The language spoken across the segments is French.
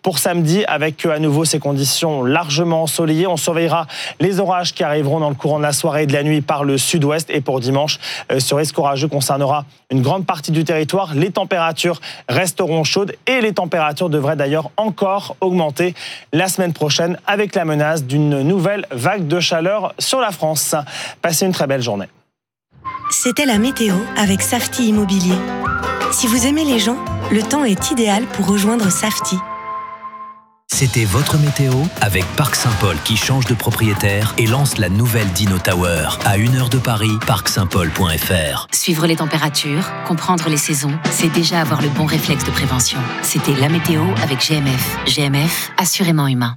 pour samedi, avec à nouveau ces conditions largement ensoleillées. On surveillera les orages qui arriveront dans le courant de la soirée et de la nuit par le sud-ouest. Et pour dimanche, ce risque orageux concernera une grande partie du territoire. Les températures resteront chaudes et les températures devraient d'ailleurs encore augmenter la semaine prochaine avec la menace d'une nouvelle vague de chaleur sur la France. Passez une très belle journée. C'était la météo avec Safety Immobilier. Si vous aimez les gens, le temps est idéal pour rejoindre Safety. C'était votre météo avec Parc Saint-Paul qui change de propriétaire et lance la nouvelle Dino Tower. À 1 heure de Paris, parcsaintpaul.fr. Suivre les températures, comprendre les saisons, c'est déjà avoir le bon réflexe de prévention. C'était la météo avec GMF. GMF, assurément humain.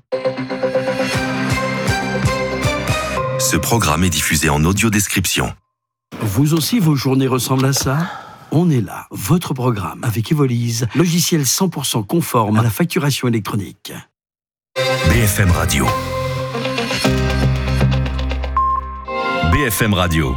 Ce programme est diffusé en audio-description. Vous aussi, vos journées ressemblent à ça ? On est là, votre programme avec Evolise, logiciel 100% conforme à la facturation électronique. BFM Radio. BFM Radio.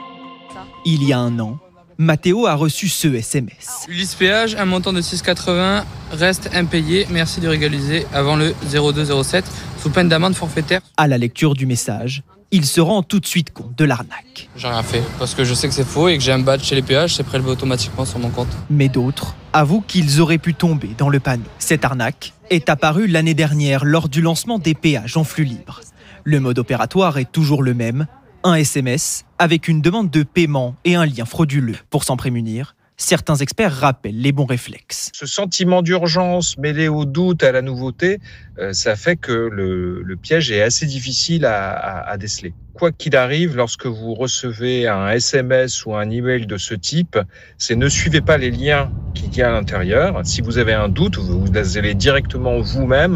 Il y a un an, Mathéo a reçu ce SMS. Ulysse Péage, un montant de 6,80 reste impayé. Merci de régulariser avant le 0207 sous peine d'amende forfaitaire. À la lecture du message, il se rend tout de suite compte de l'arnaque. J'ai rien fait parce que je sais que c'est faux et que j'ai un badge chez les péages, c'est prélevé automatiquement sur mon compte. Mais d'autres avouent qu'ils auraient pu tomber dans le panneau. Cette arnaque est apparue l'année dernière lors du lancement des péages en flux libre. Le mode opératoire est toujours le même, un SMS avec une demande de paiement et un lien frauduleux. Pour s'en prémunir, certains experts rappellent les bons réflexes. Ce sentiment d'urgence mêlé au doute, à la nouveauté, ça fait que le piège est assez difficile à déceler. Quoi qu'il arrive, lorsque vous recevez un SMS ou un email de ce type, c'est ne suivez pas les liens qu'il y a à l'intérieur. Si vous avez un doute, vous allez directement vous-même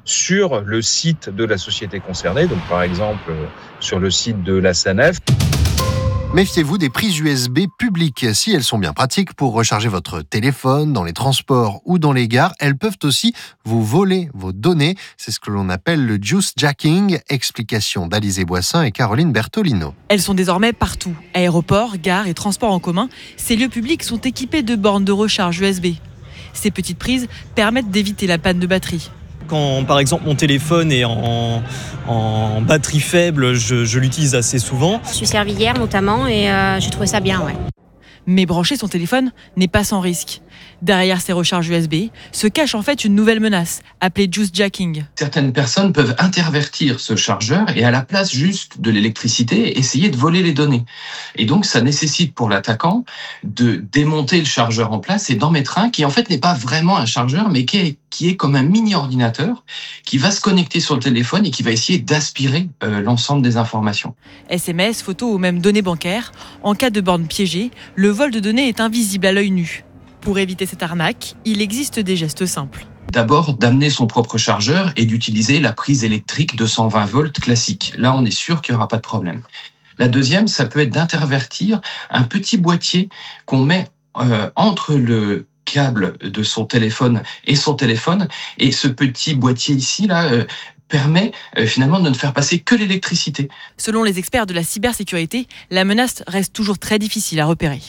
sur le site de la société concernée, donc par exemple sur le site de la SANEF. Méfiez-vous des prises USB publiques. Si elles sont bien pratiques pour recharger votre téléphone dans les transports ou dans les gares, elles peuvent aussi vous voler vos données. C'est ce que l'on appelle le juice jacking. Explication d'Alizé Boissin et Caroline Bertolino. Elles sont désormais partout. Aéroports, gares et transports en commun, ces lieux publics sont équipés de bornes de recharge USB. Ces petites prises permettent d'éviter la panne de batterie. Quand, par exemple, mon téléphone est en batterie faible, je l'utilise assez souvent. Je suis servi hier notamment et j'ai trouvé ça bien, ouais. Mais brancher son téléphone n'est pas sans risque. Derrière ces recharges USB se cache en fait une nouvelle menace, appelée juice jacking. Certaines personnes peuvent intervertir ce chargeur et à la place juste de l'électricité, essayer de voler les données. Et donc ça nécessite pour l'attaquant de démonter le chargeur en place et d'en mettre un qui en fait n'est pas vraiment un chargeur, mais qui est comme un mini ordinateur qui va se connecter sur le téléphone et qui va essayer d'aspirer l'ensemble des informations. SMS, photos ou même données bancaires, en cas de borne piégée, le vol de données est invisible à l'œil nu. Pour éviter cette arnaque, il existe des gestes simples. D'abord, d'amener son propre chargeur et d'utiliser la prise électrique 220 volts classique. Là, on est sûr qu'il n'y aura pas de problème. La deuxième, ça peut être d'intervertir un petit boîtier qu'on met entre le câble de son téléphone et son téléphone. Et ce petit boîtier ici, permet finalement de ne faire passer que l'électricité. Selon les experts de la cybersécurité, la menace reste toujours très difficile à repérer.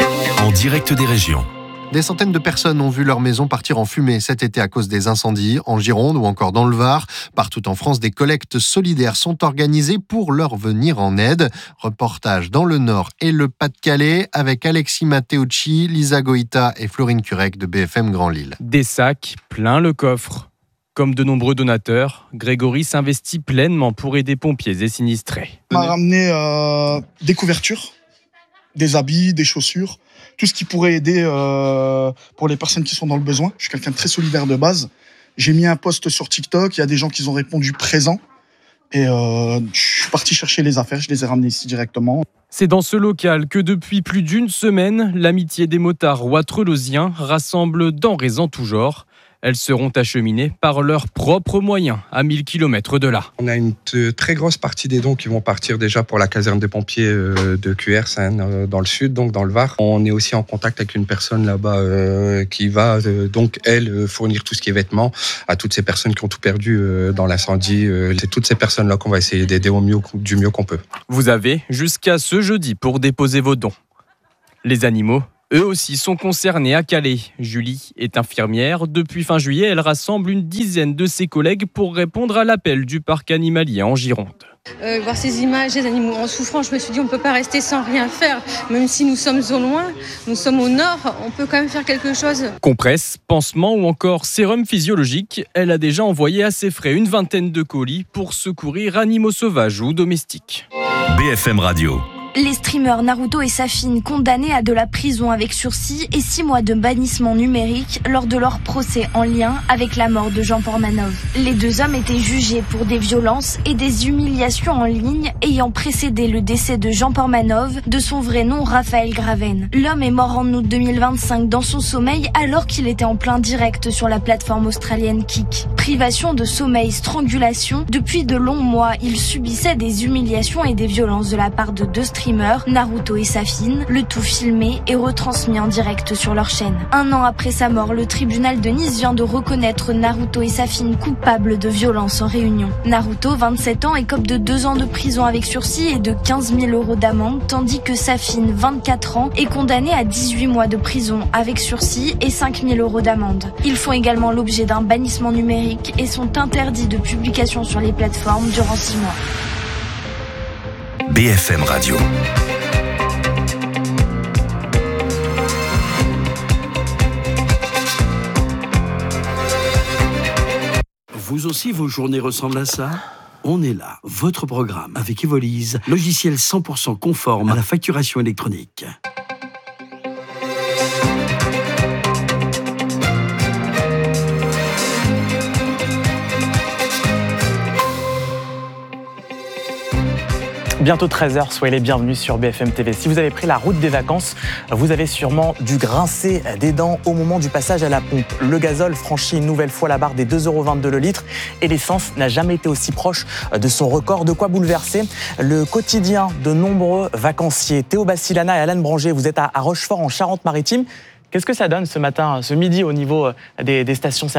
En direct des régions. Des centaines de personnes ont vu leur maison partir en fumée cet été à cause des incendies, en Gironde ou encore dans le Var. Partout en France, des collectes solidaires sont organisées pour leur venir en aide. Reportage dans le Nord et le Pas-de-Calais avec Alexis Matteucci, Lisa Goïta et Florine Curec de BFM Grand Lille. Des sacs plein le coffre. Comme de nombreux donateurs, Grégory s'investit pleinement pour aider pompiers et sinistrés. On m'a ramené des couvertures, des habits, des chaussures, tout ce qui pourrait aider pour les personnes qui sont dans le besoin. Je suis quelqu'un de très solidaire de base. J'ai mis un post sur TikTok, il y a des gens qui ont répondu présent. Et je suis parti chercher les affaires, je les ai ramenées ici directement. C'est dans ce local que depuis plus d'une semaine, l'amitié des motards ouattrelosiens rassemble denrées en tout genre. Elles seront acheminées par leurs propres moyens à 1000 km de là. On a une très grosse partie des dons qui vont partir déjà pour la caserne des pompiers de QR dans le sud, donc dans le Var. On est aussi en contact avec une personne là-bas qui va donc elle fournir tout ce qui est vêtements à toutes ces personnes qui ont tout perdu dans l'incendie. C'est toutes ces personnes-là qu'on va essayer d'aider du mieux qu'on peut. Vous avez jusqu'à ce jeudi pour déposer vos dons. Les animaux Eux aussi sont concernés à Calais. Julie est infirmière. Depuis fin juillet, elle rassemble une dizaine de ses collègues pour répondre à l'appel du parc animalier en Gironde. Voir ces images des animaux en souffrance, je me suis dit on ne peut pas rester sans rien faire. Même si nous sommes au loin, nous sommes au nord, on peut quand même faire quelque chose. Compresse, pansement ou encore sérum physiologique, elle a déjà envoyé à ses frais une vingtaine de colis pour secourir animaux sauvages ou domestiques. BFM Radio. Les streamers Naruto et Safin condamnés à de la prison avec sursis et 6 mois de bannissement numérique lors de leur procès en lien avec la mort de Jean Portmanov. Les deux hommes étaient jugés pour des violences et des humiliations en ligne ayant précédé le décès de Jean Portmanov, de son vrai nom Raphaël Graven. L'homme est mort en août 2025 dans son sommeil alors qu'il était en plein direct sur la plateforme australienne Kik. Privation de sommeil, strangulation, depuis de longs mois, il subissait des humiliations et des violences de la part de deux streamers, Naruto et Safin, le tout filmé et retransmis en direct sur leur chaîne. 1 an après sa mort, le tribunal de Nice vient de reconnaître Naruto et Safin coupables de violences en réunion. Naruto, 27 ans, écope de 2 ans de prison avec sursis et de 15 000 € d'amende, tandis que Safin, 24 ans, est condamné à 18 mois de prison avec sursis et 5 000 € d'amende. Ils font également l'objet d'un bannissement numérique et sont interdits de publication sur les plateformes durant 6 mois. BFM Radio. Vous aussi, vos journées ressemblent à ça ? On est là, votre programme avec Evolise, logiciel 100% conforme à la facturation électronique. Bientôt 13h, soyez les bienvenus sur BFM TV. Si vous avez pris la route des vacances, vous avez sûrement dû grincer des dents au moment du passage à la pompe. Le gazole franchit une nouvelle fois la barre des 2,22 € le litre et l'essence n'a jamais été aussi proche de son record. De quoi bouleverser le quotidien de nombreux vacanciers. Théo Bassilana et Alain Branger, vous êtes à Rochefort en Charente-Maritime. Qu'est-ce que ça donne ce matin, ce midi au niveau des stations-service ?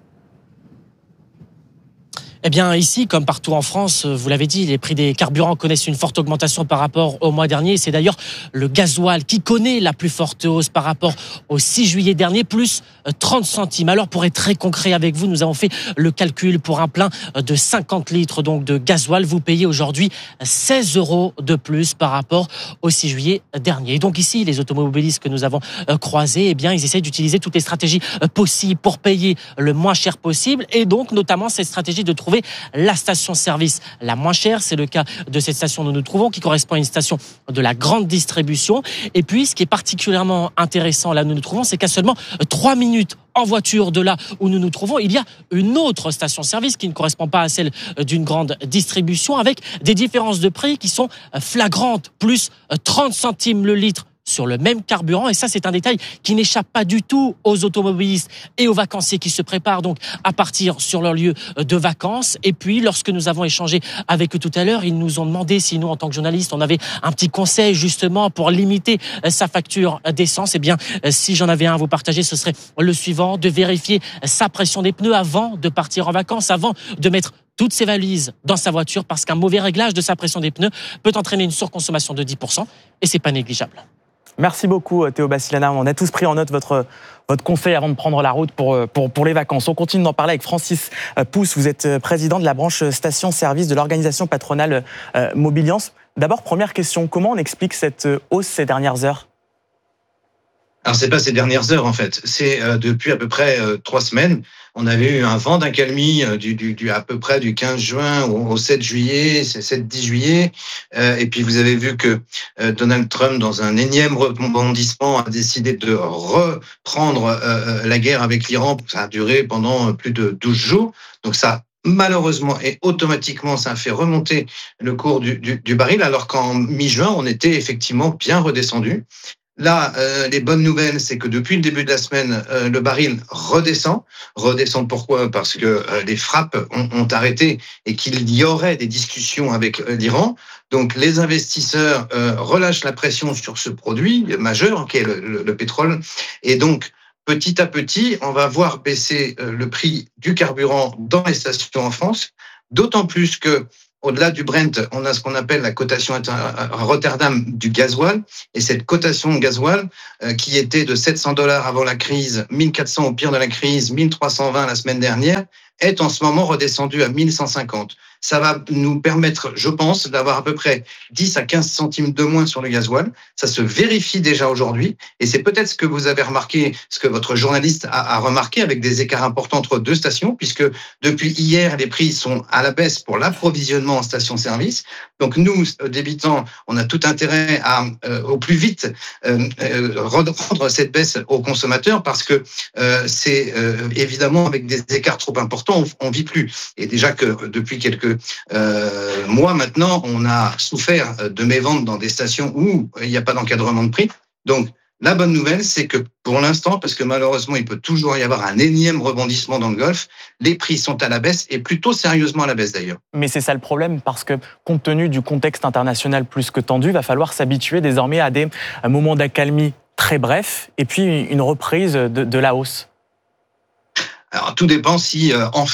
Eh bien, ici, comme partout en France, vous l'avez dit, les prix des carburants connaissent une forte augmentation par rapport au mois dernier. C'est d'ailleurs le gasoil qui connaît la plus forte hausse par rapport au 6 juillet dernier, plus 30 centimes. Alors, pour être très concret avec vous, nous avons fait le calcul pour un plein de 50 litres donc de gasoil. Vous payez aujourd'hui 16 € de plus par rapport au 6 juillet dernier. Et donc ici, les automobilistes que nous avons croisés, eh bien, ils essayent d'utiliser toutes les stratégies possibles pour payer le moins cher possible. Et donc, notamment, cette stratégie de trouver la station-service la moins chère. C'est le cas de cette station où nous nous trouvons, qui correspond à une station de la grande distribution. Et puis, ce qui est particulièrement intéressant là où nous nous trouvons, c'est qu'à seulement 3 minutes en voiture de là où nous nous trouvons, il y a une autre station-service qui ne correspond pas à celle d'une grande distribution, avec des différences de prix qui sont flagrantes, plus 30 centimes le litre sur le même carburant. Et ça, c'est un détail qui n'échappe pas du tout aux automobilistes et aux vacanciers qui se préparent donc à partir sur leur lieu de vacances. Et puis, lorsque nous avons échangé avec eux tout à l'heure, ils nous ont demandé si nous, en tant que journalistes, on avait un petit conseil justement pour limiter sa facture d'essence. Eh bien, si j'en avais un à vous partager, ce serait le suivant: de vérifier sa pression des pneus avant de partir en vacances, avant de mettre toutes ses valises dans sa voiture, parce qu'un mauvais réglage de sa pression des pneus peut entraîner une surconsommation de 10%, et c'est pas négligeable. Merci beaucoup Théo Bassilana. On a tous pris en note votre conseil avant de prendre la route pour les vacances. On continue d'en parler avec Francis Pousse. Vous êtes président de la branche station-service de l'organisation patronale Mobiliance. D'abord, première question, comment on explique cette hausse ces dernières heures ? Alors, c'est pas ces dernières heures, en fait. C'est depuis à peu près 3 semaines. On avait eu un vent d'accalmie à peu près du 15 juin au 7 juillet, c'est 7-10 juillet. Et puis, vous avez vu que Donald Trump, dans un énième rebondissement, a décidé de reprendre la guerre avec l'Iran. Ça a duré pendant plus de 12 jours. Donc, ça, malheureusement et automatiquement, ça a fait remonter le cours du baril, alors qu'en mi-juin, on était effectivement bien redescendu. Là, les bonnes nouvelles, c'est que depuis le début de la semaine, le baril redescend. Redescend pourquoi ? Parce que les frappes ont arrêté et qu'il y aurait des discussions avec l'Iran. Donc, les investisseurs relâchent la pression sur ce produit majeur, qui est le pétrole. Et donc, petit à petit, on va voir baisser le prix du carburant dans les stations en France. D'autant plus que au-delà du Brent, on a ce qu'on appelle la cotation à Rotterdam du gasoil. Et cette cotation gasoil, qui était de $700 avant la crise, 1400 au pire de la crise, 1320 la semaine dernière, est en ce moment redescendue à 1150. Ça va nous permettre, je pense, d'avoir à peu près 10 à 15 centimes de moins sur le gasoil. Ça se vérifie déjà aujourd'hui. Et c'est peut-être ce que vous avez remarqué, ce que votre journaliste a remarqué avec des écarts importants entre deux stations, puisque depuis hier, les prix sont à la baisse pour l'approvisionnement en station-service. Donc nous, débitants, on a tout intérêt à, au plus vite, rendre cette baisse aux consommateurs, parce que c'est évidemment avec des écarts trop importants, on vit plus. Et déjà que depuis quelques mois maintenant, on a souffert de méventes dans des stations où il n'y a pas d'encadrement de prix. Donc, la bonne nouvelle, c'est que pour l'instant, parce que malheureusement, il peut toujours y avoir un énième rebondissement dans le Golfe, les prix sont à la baisse et plutôt sérieusement à la baisse d'ailleurs. Mais c'est ça le problème, parce que compte tenu du contexte international plus que tendu, il va falloir s'habituer désormais à des moments d'accalmie très brefs et puis une reprise de la hausse. Alors, tout dépend si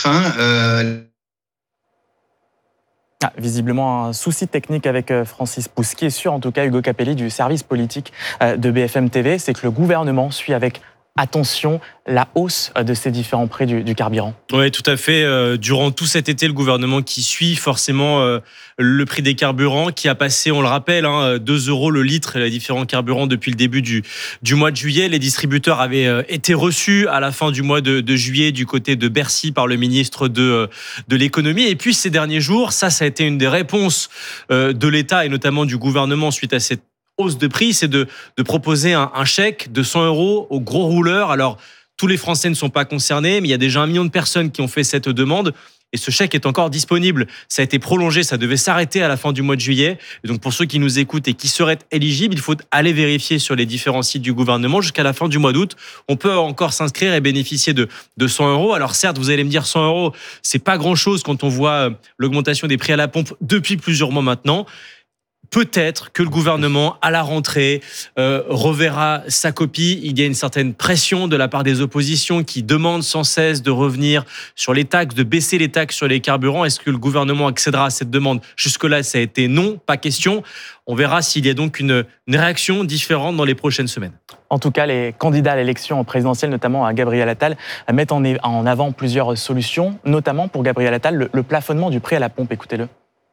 visiblement un souci technique avec Francis Pousse. Ce qui est sûr, en tout cas, Hugo Capelli du service politique de BFM TV, c'est que le gouvernement suit avec attention la hausse de ces différents prix du carburant. Oui, tout à fait. Durant tout cet été, le gouvernement qui suit forcément le prix des carburants, qui a passé, on le rappelle, 2 € le litre, les différents carburants depuis le début du mois de juillet. Les distributeurs avaient été reçus à la fin du mois de juillet du côté de Bercy par le ministre de l'économie. Et puis ces derniers jours, ça a été une des réponses de l'État et notamment du gouvernement suite à cette hausse de prix, c'est de proposer un chèque de 100 € aux gros rouleurs. Alors, tous les Français ne sont pas concernés, mais il y a déjà 1 million de personnes qui ont fait cette demande. Et ce chèque est encore disponible. Ça a été prolongé, ça devait s'arrêter à la fin du mois de juillet. Et donc, pour ceux qui nous écoutent et qui seraient éligibles, il faut aller vérifier sur les différents sites du gouvernement. Jusqu'à la fin du mois d'août, on peut encore s'inscrire et bénéficier de 100 €. Alors certes, vous allez me dire 100 €, c'est pas grand-chose quand on voit l'augmentation des prix à la pompe depuis plusieurs mois maintenant. Peut-être que le gouvernement, à la rentrée, reverra sa copie. Il y a une certaine pression de la part des oppositions qui demandent sans cesse de revenir sur les taxes, de baisser les taxes sur les carburants. Est-ce que le gouvernement accédera à cette demande ? Jusque-là, ça a été non, pas question. On verra s'il y a donc une réaction différente dans les prochaines semaines. En tout cas, les candidats à l'élection présidentielle, notamment à Gabriel Attal, mettent en avant plusieurs solutions, notamment pour Gabriel Attal, le plafonnement du prix à la pompe. Écoutez-le.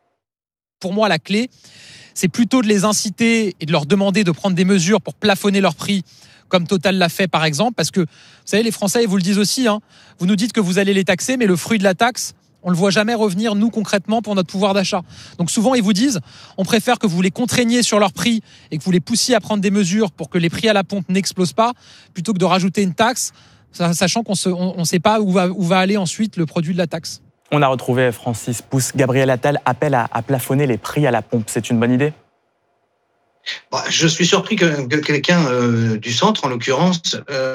Pour moi, la clé, c'est plutôt de les inciter et de leur demander de prendre des mesures pour plafonner leur prix, comme Total l'a fait par exemple, parce que, vous savez, les Français, ils vous le disent aussi, vous nous dites que vous allez les taxer, mais le fruit de la taxe, on ne le voit jamais revenir, nous, concrètement, pour notre pouvoir d'achat. Donc souvent, ils vous disent, on préfère que vous les contraigniez sur leur prix et que vous les poussiez à prendre des mesures pour que les prix à la pompe n'explosent pas, plutôt que de rajouter une taxe, sachant qu'on ne sait pas où va aller ensuite le produit de la taxe. On a retrouvé Francis Pousse. Gabriel Attal appelle à plafonner les prix à la pompe. C'est une bonne idée ? Je suis surpris que quelqu'un du centre, en l'occurrence,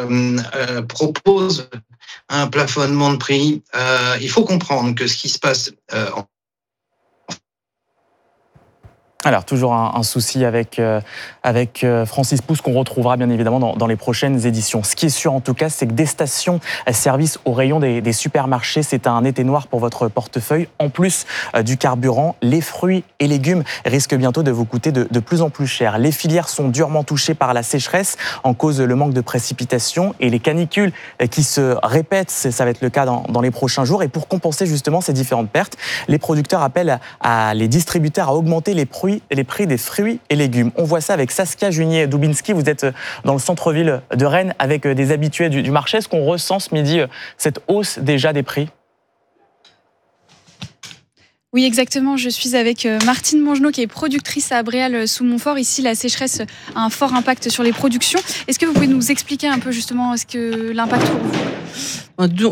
propose un plafonnement de prix. Il faut comprendre que ce qui se passe Alors, toujours un souci avec Francis Pousse qu'on retrouvera bien évidemment dans les prochaines éditions. Ce qui est sûr en tout cas, c'est que des stations-service au rayon des supermarchés, c'est un été noir pour votre portefeuille. En plus du carburant, les fruits et légumes risquent bientôt de vous coûter de plus en plus cher. Les filières sont durement touchées par la sécheresse en cause le manque de précipitations et les canicules qui se répètent. Ça va être le cas dans les prochains jours. Et pour compenser justement ces différentes pertes, les producteurs appellent à les distributeurs à augmenter les prix des fruits et légumes. On voit ça avec Saskia Junier-Dubinski. Vous êtes dans le centre-ville de Rennes avec des habitués du marché. Est-ce qu'on ressent ce midi cette hausse déjà des prix ? Oui, exactement. Je suis avec Martine Mongenot, qui est productrice à Bréal sous Montfort. Ici, la sécheresse a un fort impact sur les productions. Est-ce que vous pouvez nous expliquer un peu justement l'impact pour vous ?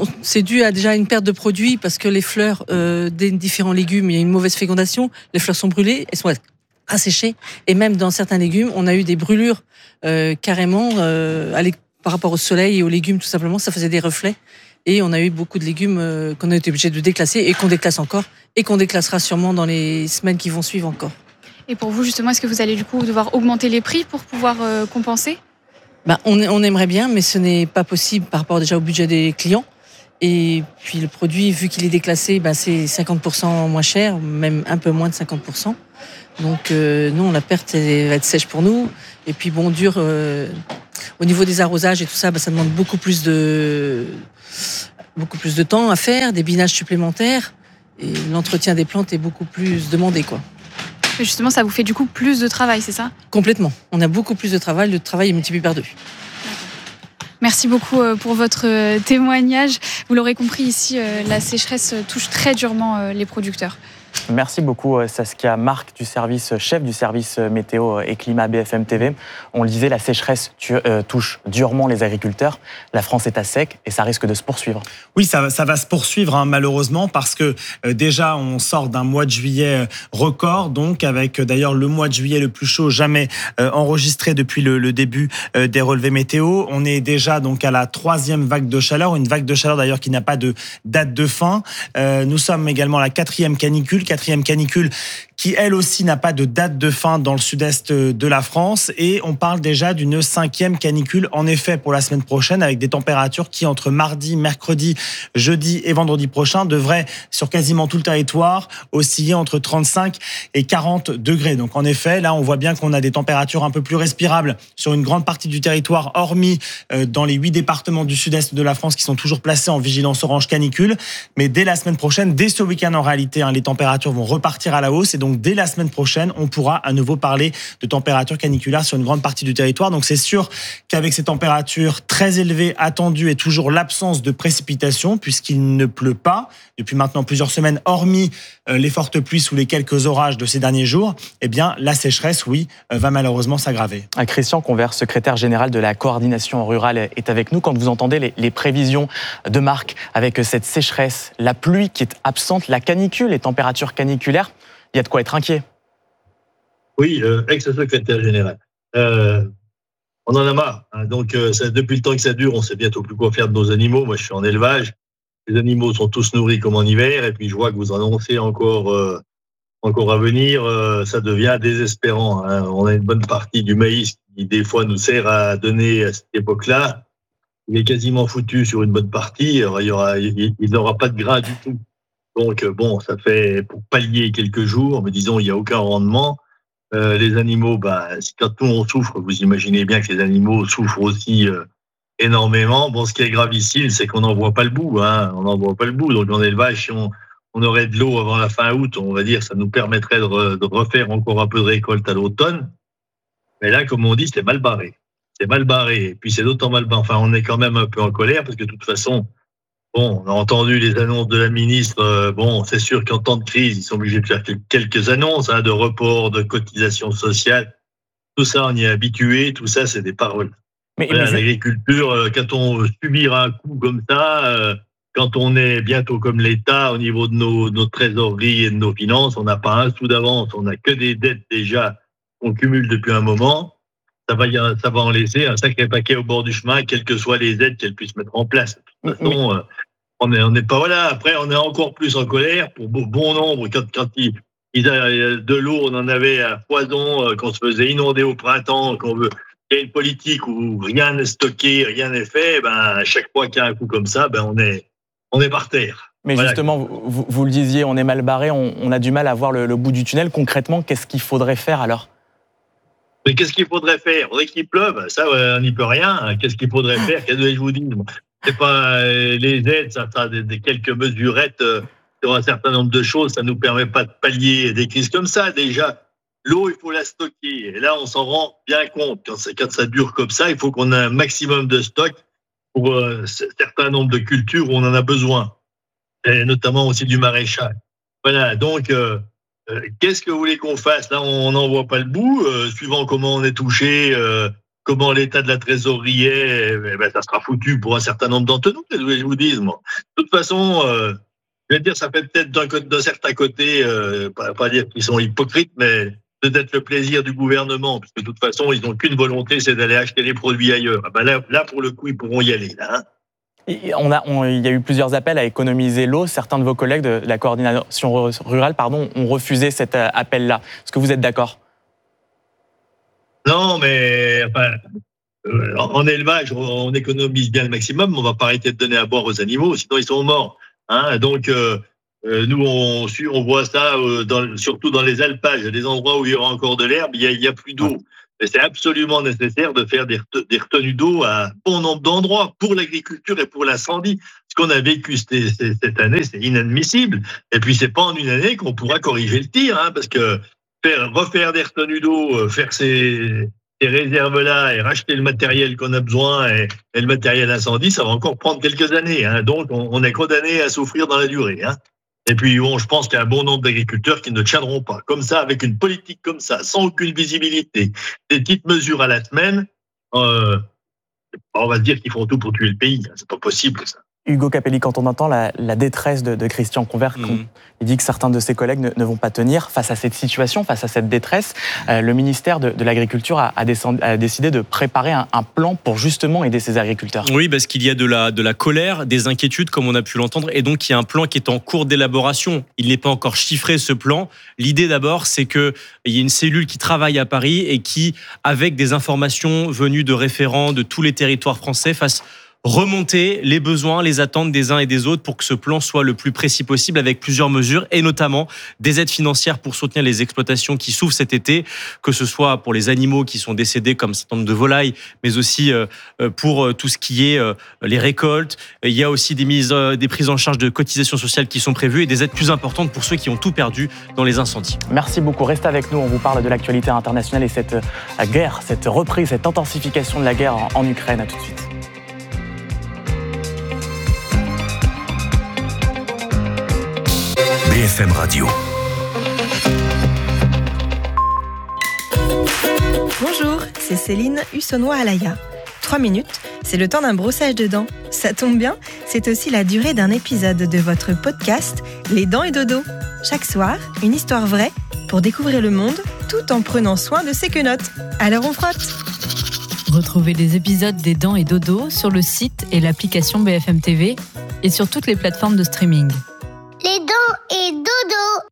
C'est dû à déjà une perte de produits parce que les fleurs des différents légumes, il y a une mauvaise fécondation. Les fleurs sont brûlées, elles sont asséchées. Et même dans certains légumes, on a eu des brûlures carrément par rapport au soleil et aux légumes, tout simplement. Ça faisait des reflets. Et on a eu beaucoup de légumes qu'on a été obligé de déclasser et qu'on déclasse encore et qu'on déclassera sûrement dans les semaines qui vont suivre encore. Et pour vous, justement, est-ce que vous allez du coup devoir augmenter les prix pour pouvoir compenser ? On aimerait bien, mais ce n'est pas possible par rapport déjà au budget des clients. Et puis le produit, vu qu'il est déclassé, c'est 50% moins cher, même un peu moins de 50%. Donc non, la perte elle va être sèche pour nous. Et puis dur, au niveau des arrosages et tout ça, ça demande beaucoup plus de temps à faire, des binages supplémentaires. Et l'entretien des plantes est beaucoup plus demandé, quoi. Et justement, ça vous fait du coup plus de travail, c'est ça ? Complètement. On a beaucoup plus de travail. Le travail est multiplié par 2. Merci beaucoup pour votre témoignage. Vous l'aurez compris ici, la sécheresse touche très durement les producteurs. Merci beaucoup Saskia Marc, chef du service météo et climat BFM TV. On le disait, la sécheresse touche durement les agriculteurs. La France est à sec et ça risque de se poursuivre. Oui, ça va se poursuivre malheureusement parce que déjà on sort d'un mois de juillet record, donc avec d'ailleurs le mois de juillet le plus chaud jamais enregistré depuis le début des relevés météo. On est déjà donc à la 3e vague de chaleur, une vague de chaleur d'ailleurs qui n'a pas de date de fin. Nous sommes également à la 4e canicule qui elle aussi n'a pas de date de fin dans le sud-est de la France, et on parle déjà d'une 5e canicule en effet pour la semaine prochaine, avec des températures qui entre mardi, mercredi, jeudi et vendredi prochain devraient sur quasiment tout le territoire osciller entre 35 et 40 degrés. Donc en effet là on voit bien qu'on a des températures un peu plus respirables sur une grande partie du territoire, hormis dans les 8 départements du sud-est de la France qui sont toujours placés en vigilance orange canicule. Mais dès la semaine prochaine, dès ce week-end en réalité, les températures vont repartir à la hausse, et donc dès la semaine prochaine, on pourra à nouveau parler de températures caniculaires sur une grande partie du territoire. Donc c'est sûr qu'avec ces températures très élevées attendues et toujours l'absence de précipitations, puisqu'il ne pleut pas depuis maintenant plusieurs semaines, hormis les fortes pluies sous les quelques orages de ces derniers jours, eh bien la sécheresse, oui, va malheureusement s'aggraver. Christian Convert, secrétaire général de la coordination rurale, est avec nous. Quand vous entendez les prévisions de Marc avec cette sécheresse, la pluie qui est absente, la canicule, les températures caniculaires, il y a de quoi être inquiet. Oui, ex-secrétaire général. On en a marre. Donc, depuis le temps que ça dure, on sait bientôt plus quoi faire de nos animaux. Moi, je suis en élevage. Les animaux sont tous nourris comme en hiver. Et puis, je vois que vous annoncez encore à venir. Ça devient désespérant. On a une bonne partie du maïs qui, des fois, nous sert à donner à cette époque-là. Il est quasiment foutu sur une bonne partie. Alors, il n'aura pas de grain du tout. Donc, ça fait pour pallier quelques jours, mais disons, il n'y a aucun rendement. Les animaux, quand nous on souffre, vous imaginez bien que les animaux souffrent aussi énormément. Ce qui est gravissime, c'est qu'on n'en voit pas le bout. On n'en voit pas le bout. Donc, en élevage, si on aurait de l'eau avant la fin août, on va dire, ça nous permettrait de refaire encore un peu de récolte à l'automne. Mais là, comme on dit, c'est mal barré. C'est mal barré. Et puis, c'est d'autant mal barré. Enfin, on est quand même un peu en colère parce que de toute façon, on a entendu les annonces de la ministre. C'est sûr qu'en temps de crise, ils sont obligés de faire quelques annonces de report, de cotisation sociale. Tout ça, on y est habitué. Tout ça, c'est des paroles. Mais l'agriculture, quand on subira un coup comme ça, quand on est bientôt comme l'État au niveau de nos trésoreries et de nos finances, on n'a pas un sou d'avance. On n'a que des dettes déjà qu'on cumule depuis un moment. Ça va en laisser un sacré paquet au bord du chemin, quelles que soient les aides qu'elles puissent mettre en place. De toute façon, on n'est pas voilà. Après, on est encore plus en colère pour bon nombre. Quand de l'eau, on en avait à foison, qu'on se faisait inonder au printemps, qu'il y a une politique où rien n'est stocké, rien n'est fait. À chaque fois qu'il y a un coup comme ça, on est par terre. Mais justement, vous le disiez, on est mal barré, on a du mal à voir le bout du tunnel. Concrètement, qu'est-ce qu'il faudrait faire alors ? Mais qu'est-ce qu'il faudrait faire ? Il faudrait qu'il pleuve, ça, on n'y peut rien. Qu'est-ce qu'il faudrait faire ? Qu'est-ce que je vous dis ? C'est pas les aides, ça sera des quelques mesurettes sur un certain nombre de choses. Ça nous permet pas de pallier des crises comme ça. Déjà, l'eau, il faut la stocker. Et là, on s'en rend bien compte. Quand ça dure comme ça, il faut qu'on ait un maximum de stock pour un certain nombre de cultures où on en a besoin. Et notamment aussi du maraîchage. Voilà, donc... qu'est-ce que vous voulez qu'on fasse ? Là, on n'en voit pas le bout. Suivant comment on est touché, comment l'état de la trésorerie est, ça sera foutu pour un certain nombre d'entre nous, je vous dis. Moi. De toute façon, je vais dire, ça fait peut-être d'un certain côté, pas dire qu'ils sont hypocrites, mais peut-être le plaisir du gouvernement, parce que de toute façon, ils n'ont qu'une volonté, c'est d'aller acheter les produits ailleurs. Là, pour le coup, ils pourront y aller. Là, Il y a eu plusieurs appels à économiser l'eau. Certains de vos collègues de la coordination rurale ont refusé cet appel-là. Est-ce que vous êtes d'accord ? Non, mais En élevage, on économise bien le maximum, on va pas arrêter de donner à boire aux animaux, sinon ils sont morts. Hein. Donc, nous, on voit ça surtout dans les alpages, il y a des endroits où il y aura encore de l'herbe, il y a plus d'eau. Et c'est absolument nécessaire de faire des retenues d'eau à bon nombre d'endroits pour l'agriculture et pour l'incendie. Ce qu'on a vécu cette année, c'est inadmissible. Et puis, c'est pas en une année qu'on pourra corriger le tir, hein, parce que refaire des retenues d'eau, faire ces réserves-là et racheter le matériel qu'on a besoin et le matériel incendie, ça va encore prendre quelques années. Hein. Donc, on est condamné à souffrir dans la durée. Hein. Et puis, bon, je pense qu'il y a un bon nombre d'agriculteurs qui ne tiendront pas. Comme ça, avec une politique comme ça, sans aucune visibilité, des petites mesures à la semaine, on va se dire qu'ils font tout pour tuer le pays. C'est pas possible, ça. Hugo Capelli, quand on entend la détresse de Christian Convert, il dit que certains de ses collègues ne vont pas tenir face à cette situation, face à cette détresse. Le ministère de l'Agriculture a décidé de préparer un plan pour justement aider ces agriculteurs. Oui, parce qu'il y a de la colère, des inquiétudes, comme on a pu l'entendre, et donc il y a un plan qui est en cours d'élaboration. Il n'est pas encore chiffré, ce plan. L'idée d'abord, c'est qu'il y ait une cellule qui travaille à Paris et qui, avec des informations venues de référents de tous les territoires français, fasse remonter les besoins, les attentes des uns et des autres pour que ce plan soit le plus précis possible, avec plusieurs mesures et notamment des aides financières pour soutenir les exploitations qui souffrent cet été, que ce soit pour les animaux qui sont décédés comme un certain nombre de volailles, mais aussi pour tout ce qui est les récoltes. Il y a aussi des prises en charge de cotisations sociales qui sont prévues et des aides plus importantes pour ceux qui ont tout perdu dans les incendies. Merci beaucoup. Restez avec nous. On vous parle de l'actualité internationale et cette guerre, cette reprise, cette intensification de la guerre en Ukraine. À tout de suite. BFM Radio. Bonjour, c'est Céline Hussonnois-Alaya. 3 minutes, c'est le temps d'un brossage de dents. Ça tombe bien, c'est aussi la durée d'un épisode de votre podcast Les Dents et Dodo. Chaque soir, une histoire vraie pour découvrir le monde tout en prenant soin de ses quenottes. Alors on frotte. Retrouvez les épisodes des Dents et Dodo sur le site et l'application BFM TV et sur toutes les plateformes de streaming. Les Dents et Dodo.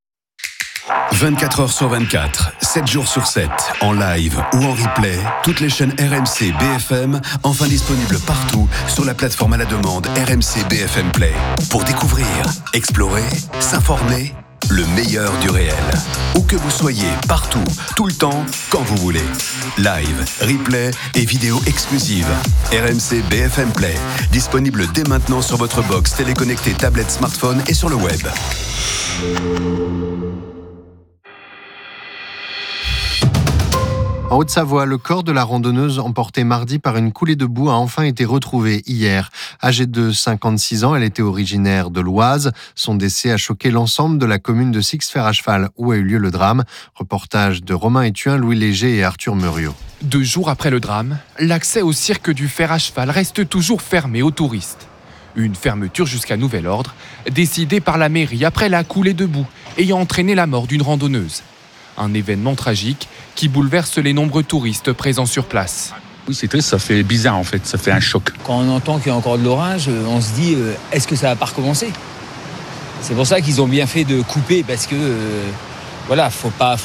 24 heures sur 24, 7 jours sur 7, en live ou en replay, toutes les chaînes RMC BFM, enfin disponibles partout sur la plateforme à la demande RMC BFM Play. Pour découvrir, explorer, s'informer, le meilleur du réel. Où que vous soyez, partout, tout le temps, quand vous voulez. Live, replay et vidéos exclusives. RMC BFM Play, disponible dès maintenant sur votre box téléconnectée, tablette, smartphone et sur le web. En Haute-Savoie, le corps de la randonneuse emporté mardi par une coulée de boue a enfin été retrouvé hier. Âgée de 56 ans, elle était originaire de l'Oise. Son décès a choqué l'ensemble de la commune de Sixfer à cheval où a eu lieu le drame. Reportage de Romain Étuin, Louis Léger et Arthur Muriot. 2 jours après le drame, l'accès au cirque du fer à cheval reste toujours fermé aux touristes. Une fermeture jusqu'à nouvel ordre, décidée par la mairie après la coulée de boue ayant entraîné la mort d'une randonneuse. Un événement tragique qui bouleverse les nombreux touristes présents sur place. Oui, c'est triste, ça fait bizarre en fait, ça fait un choc. Quand on entend qu'il y a encore de l'orage, on se dit est-ce que ça va pas recommencer ? C'est pour ça qu'ils ont bien fait de couper parce que voilà, faut pas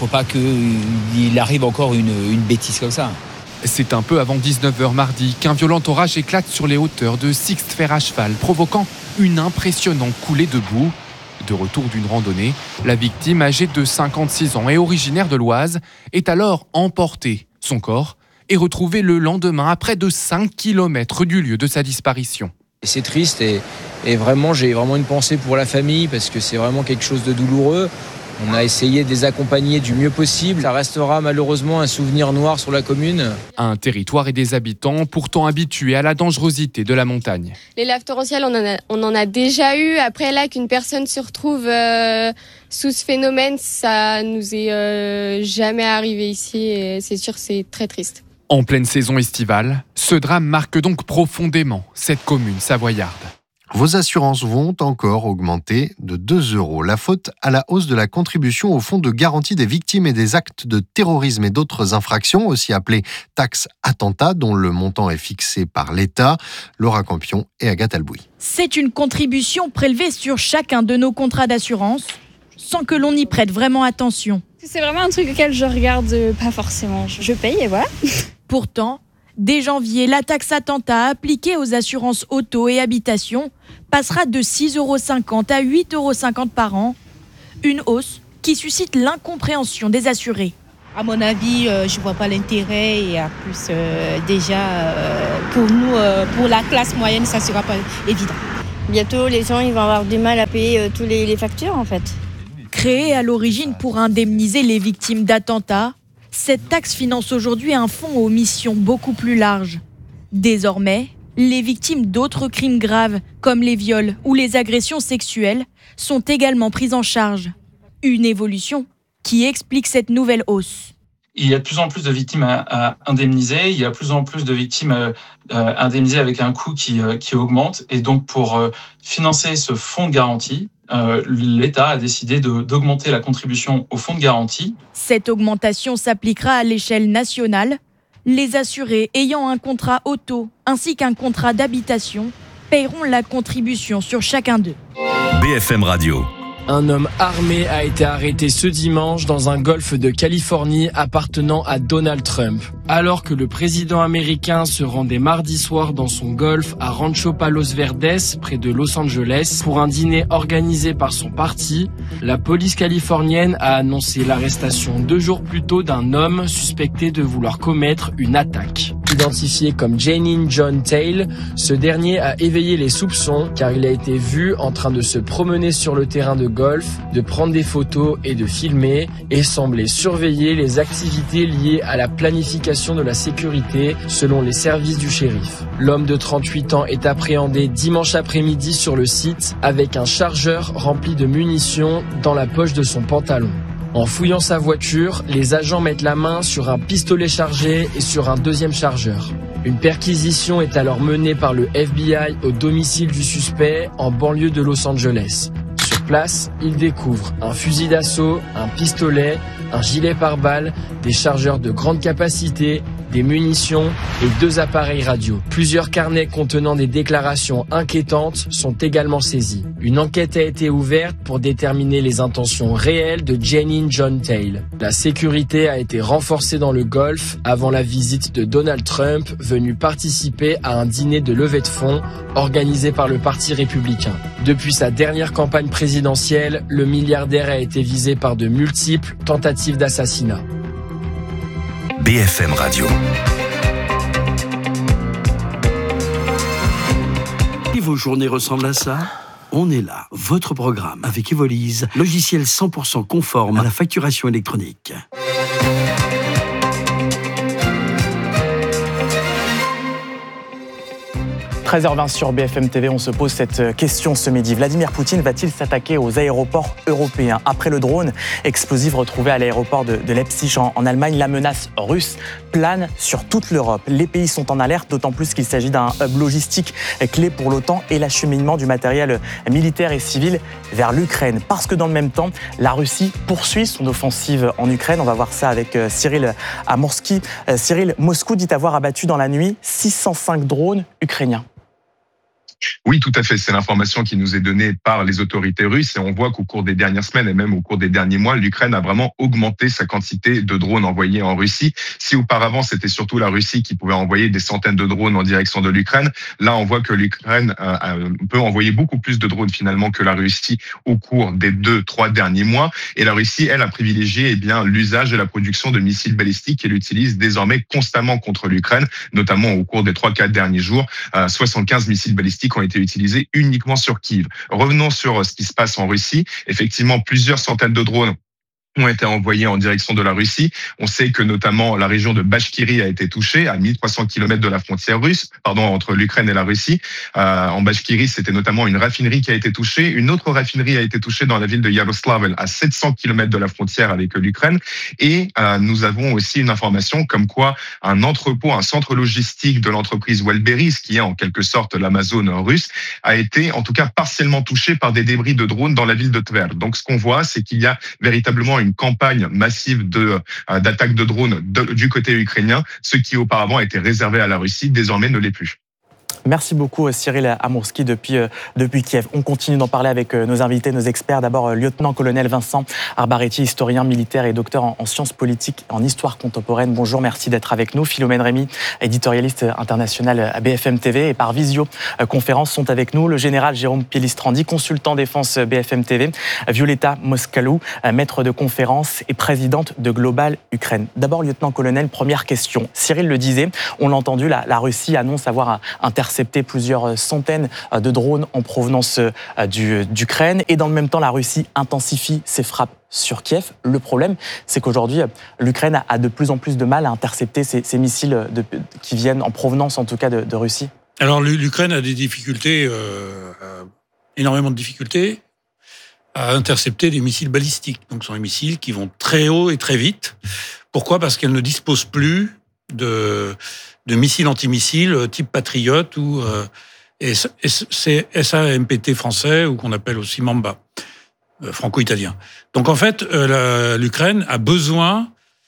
qu'il arrive encore une bêtise comme ça. C'est un peu avant 19h mardi qu'un violent orage éclate sur les hauteurs de Sixfer à cheval, provoquant une impressionnante coulée de boue. De retour d'une randonnée, la victime, âgée de 56 ans et originaire de l'Oise, est alors emportée. Son corps est retrouvé le lendemain à près de 5 km du lieu de sa disparition. C'est triste et vraiment, j'ai vraiment une pensée pour la famille parce que c'est vraiment quelque chose de douloureux. On a essayé de les accompagner du mieux possible. Ça restera malheureusement un souvenir noir sur la commune. Un territoire et des habitants pourtant habitués à la dangerosité de la montagne. Les laves torrentielles, on en a déjà eu. Après là, qu'une personne se retrouve sous ce phénomène, ça nous est jamais arrivé ici. Et c'est sûr, c'est très triste. En pleine saison estivale, ce drame marque donc profondément cette commune savoyarde. Vos assurances vont encore augmenter de 2 €. La faute à la hausse de la contribution au fonds de garantie des victimes et des actes de terrorisme et d'autres infractions, aussi appelée taxe attentat, dont le montant est fixé par l'État. Laura Campion et Agathe Albouy. C'est une contribution prélevée sur chacun de nos contrats d'assurance, sans que l'on y prête vraiment attention. C'est vraiment un truc auquel je regarde pas forcément. Je paye et voilà. Pourtant, Dès janvier, la taxe attentat appliquée aux assurances auto et habitation passera de 6,50 € à 8,50 € par an. Une hausse qui suscite l'incompréhension des assurés. À mon avis, je ne vois pas l'intérêt et en plus, pour nous, pour la classe moyenne, ça ne sera pas évident. Bientôt, les gens ils vont avoir du mal à payer tous les factures en fait. Créée à l'origine pour indemniser les victimes d'attentats, cette taxe finance aujourd'hui un fonds aux missions beaucoup plus larges. Désormais, les victimes d'autres crimes graves, comme les viols ou les agressions sexuelles, sont également prises en charge. Une évolution qui explique cette nouvelle hausse. Il y a de plus en plus de victimes à indemniser, il y a de plus en plus de victimes indemnisées avec un coût qui augmente. Et donc pour financer ce fonds de garantie, l'État a décidé d'augmenter la contribution au fonds de garantie. Cette augmentation s'appliquera à l'échelle nationale. Les assurés ayant un contrat auto ainsi qu'un contrat d'habitation paieront la contribution sur chacun d'eux. BFM Radio. Un homme armé a été arrêté ce dimanche dans un golfe de Californie appartenant à Donald Trump. Alors que le président américain se rendait mardi soir dans son golfe à Rancho Palos Verdes, près de Los Angeles, pour un dîner organisé par son parti, la police californienne a annoncé l'arrestation 2 jours plus tôt d'un homme suspecté de vouloir commettre une attaque. Identifié comme Janine John Tail, ce dernier a éveillé les soupçons car il a été vu en train de se promener sur le terrain de golf, de prendre des photos et de filmer et semblait surveiller les activités liées à la planification de la sécurité selon les services du shérif. L'homme de 38 ans est appréhendé dimanche après-midi sur le site avec un chargeur rempli de munitions dans la poche de son pantalon. En fouillant sa voiture, les agents mettent la main sur un pistolet chargé et sur un deuxième chargeur. Une perquisition est alors menée par le FBI au domicile du suspect en banlieue de Los Angeles. Sur place, ils découvrent un fusil d'assaut, un pistolet, un gilet pare-balles, des chargeurs de grande capacité, des munitions et 2 appareils radio. Plusieurs carnets contenant des déclarations inquiétantes sont également saisis. Une enquête a été ouverte pour déterminer les intentions réelles de Janine John Tail. La sécurité a été renforcée dans le golfe avant la visite de Donald Trump, venu participer à un dîner de levée de fonds organisé par le Parti républicain. Depuis sa dernière campagne présidentielle, le milliardaire a été visé par de multiples tentatives d'assassinat. BFM Radio. Et vos journées ressemblent à ça ? On est là, votre programme avec Evolise, logiciel 100% conforme à la facturation électronique. 13h20 sur BFM TV, on se pose cette question ce midi. Vladimir Poutine va-t-il s'attaquer aux aéroports européens ? Après le drone explosif retrouvé à l'aéroport de Leipzig en Allemagne, la menace russe plane sur toute l'Europe. Les pays sont en alerte, d'autant plus qu'il s'agit d'un hub logistique clé pour l'OTAN et l'acheminement du matériel militaire et civil vers l'Ukraine. Parce que dans le même temps, la Russie poursuit son offensive en Ukraine. On va voir ça avec Cyril Amorsky. Cyril, Moscou dit avoir abattu dans la nuit 605 drones ukrainiens. Oui, tout à fait. C'est l'information qui nous est donnée par les autorités russes et on voit qu'au cours des dernières semaines et même au cours des derniers mois, l'Ukraine a vraiment augmenté sa quantité de drones envoyés en Russie. Si auparavant, c'était surtout la Russie qui pouvait envoyer des centaines de drones en direction de l'Ukraine, là, on voit que l'Ukraine peut envoyer beaucoup plus de drones finalement que la Russie au cours des 2-3 derniers mois. Et la Russie, elle, a privilégié l'usage et la production de missiles balistiques qu'elle utilise désormais constamment contre l'Ukraine, notamment au cours des 3-4 derniers jours. 75 missiles balistiques ont été utilisés uniquement sur Kiev. Revenons sur ce qui se passe en Russie. Effectivement, plusieurs centaines de drones ont été envoyés en direction de la Russie. On sait que notamment la région de Bachkirie a été touchée à 1300 km de la frontière russe, entre l'Ukraine et la Russie. En Bachkirie, c'était notamment une raffinerie qui a été touchée. Une autre raffinerie a été touchée dans la ville de Yaroslavl, à 700 km de la frontière avec l'Ukraine. Et nous avons aussi une information comme quoi un entrepôt, un centre logistique de l'entreprise Wildberries, qui est en quelque sorte l'Amazon russe, a été en tout cas partiellement touché par des débris de drones dans la ville de Tver. Donc ce qu'on voit, c'est qu'il y a véritablement une campagne massive d'attaques de drones du côté ukrainien, ce qui auparavant était réservé à la Russie, désormais ne l'est plus. Merci beaucoup Cyril Amourski depuis Kiev. On continue d'en parler avec nos invités, nos experts. D'abord, lieutenant-colonel Vincent Arbaretti, historien militaire et docteur en sciences politiques et en histoire contemporaine. Bonjour, merci d'être avec nous. Philomène Rémy, éditorialiste internationale à BFM TV. Et par visioconférence sont avec nous le général Jérôme Pellistrandi, consultant défense BFM TV, Violeta Moscalou, maître de conférence et présidente de Global Ukraine. D'abord, lieutenant-colonel, première question. Cyril le disait, on l'a entendu, la Russie annonce avoir intercepté plusieurs centaines de drones en provenance d'Ukraine. Et dans le même temps, la Russie intensifie ses frappes sur Kiev. Le problème, c'est qu'aujourd'hui, l'Ukraine a de plus en plus de mal à intercepter ces missiles qui viennent en provenance, en tout cas, de Russie. Alors, l'Ukraine a des difficultés, énormément de difficultés, à intercepter des missiles balistiques. Donc, ce sont des missiles qui vont très haut et très vite. Pourquoi ? Parce qu'elle ne dispose plus de missiles antimissiles type Patriot ou c'est SAMPT français ou qu'on appelle aussi Mamba, franco-italien. Donc, en fait, l'Ukraine a besoin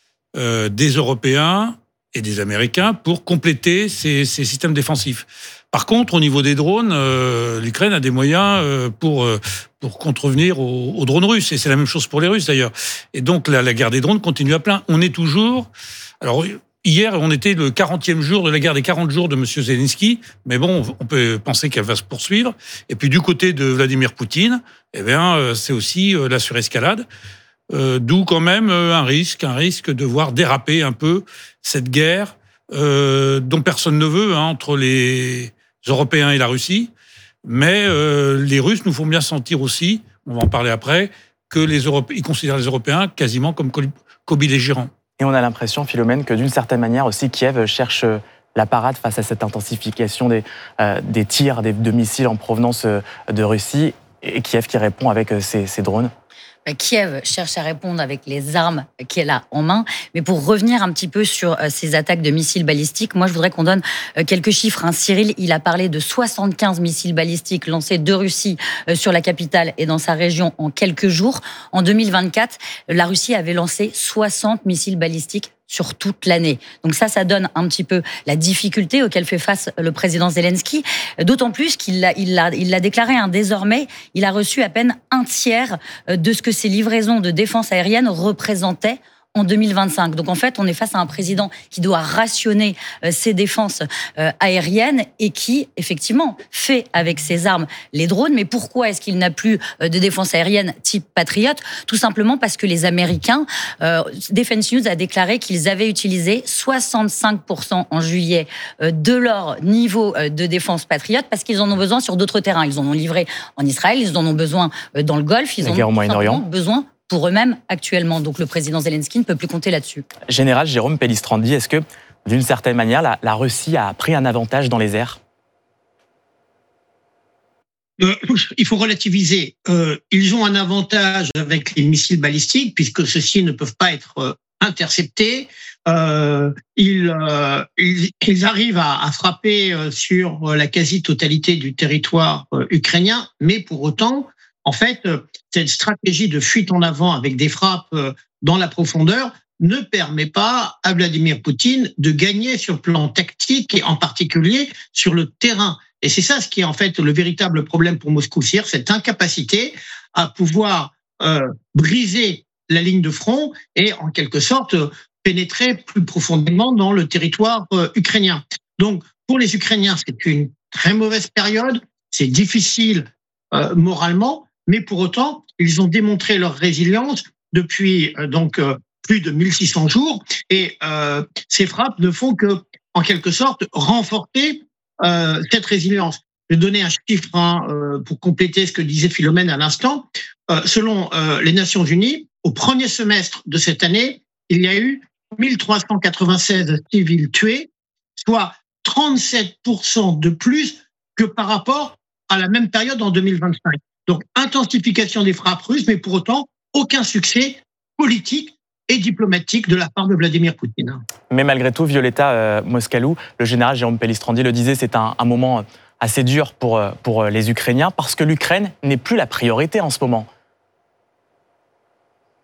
des Européens et des Américains pour compléter ces systèmes défensifs. Par contre, au niveau des drones, l'Ukraine a des moyens pour contrevenir aux drones russes. Et c'est la même chose pour les Russes, d'ailleurs. Et donc, la guerre des drones continue à plein. On est toujours... Alors, hier, on était le 40e jour de la guerre des 40 jours de M. Zelensky. Mais bon, on peut penser qu'elle va se poursuivre. Et puis, du côté de Vladimir Poutine, eh bien, c'est aussi la surescalade. D'où quand même un risque de voir déraper un peu cette guerre dont personne ne veut entre les Européens et la Russie. Mais les Russes nous font bien sentir aussi, on va en parler après, ils considèrent les Européens quasiment comme co-belligérants. Et on a l'impression, Philomène, que d'une certaine manière aussi, Kiev cherche la parade face à cette intensification des tirs de missiles en provenance de Russie, et Kiev qui répond avec ces drones. Kiev cherche à répondre avec les armes qu'elle a en main. Mais pour revenir un petit peu sur ces attaques de missiles balistiques, moi je voudrais qu'on donne quelques chiffres. Cyril, il a parlé de 75 missiles balistiques lancés de Russie sur la capitale et dans sa région en quelques jours. En 2024, la Russie avait lancé 60 missiles balistiques sur toute l'année. Donc ça donne un petit peu la difficulté auquel fait face le président Zelensky, d'autant plus qu'il l'a déclaré, désormais, il a reçu à peine un tiers de ce que ces livraisons de défense aérienne représentaient en 2025. Donc en fait, on est face à un président qui doit rationner ses défenses aériennes et qui, effectivement, fait avec ses armes les drones. Mais pourquoi est-ce qu'il n'a plus de défense aérienne type Patriot ? Tout simplement parce que les Américains, Defense News a déclaré qu'ils avaient utilisé 65% en juillet de leur niveau de défense Patriot parce qu'ils en ont besoin sur d'autres terrains. Ils en ont livré en Israël, ils en ont besoin dans le Golfe, ils en ont simplement besoin pour eux-mêmes actuellement. Donc le président Zelensky ne peut plus compter là-dessus. Général Jérôme Pellistrandi, est-ce que, d'une certaine manière, la Russie a pris un avantage dans les airs ? Il faut relativiser. Ils ont un avantage avec les missiles balistiques, puisque ceux-ci ne peuvent pas être interceptés. Ils arrivent à frapper sur la quasi-totalité du territoire ukrainien, mais pour autant, en fait, cette stratégie de fuite en avant avec des frappes dans la profondeur ne permet pas à Vladimir Poutine de gagner sur le plan tactique et en particulier sur le terrain. Et c'est ça ce qui est en fait le véritable problème pour Moscou, c'est cette incapacité à pouvoir briser la ligne de front et en quelque sorte pénétrer plus profondément dans le territoire ukrainien. Donc pour les Ukrainiens, c'est une très mauvaise période, c'est difficile moralement, mais pour autant, ils ont démontré leur résilience depuis plus de 1600 jours et ces frappes ne font que, en quelque sorte, renforcer cette résilience. Je vais donner un chiffre pour compléter ce que disait Philomène à l'instant. Selon les Nations Unies, au premier semestre de cette année, il y a eu 1396 civils tués, soit 37% de plus que par rapport à la même période en 2025. Donc, intensification des frappes russes, mais pour autant, aucun succès politique et diplomatique de la part de Vladimir Poutine. Mais malgré tout, Violeta Moscalou, le général Jérôme Pellistrandi le disait, c'est un moment assez dur pour les Ukrainiens, parce que l'Ukraine n'est plus la priorité en ce moment.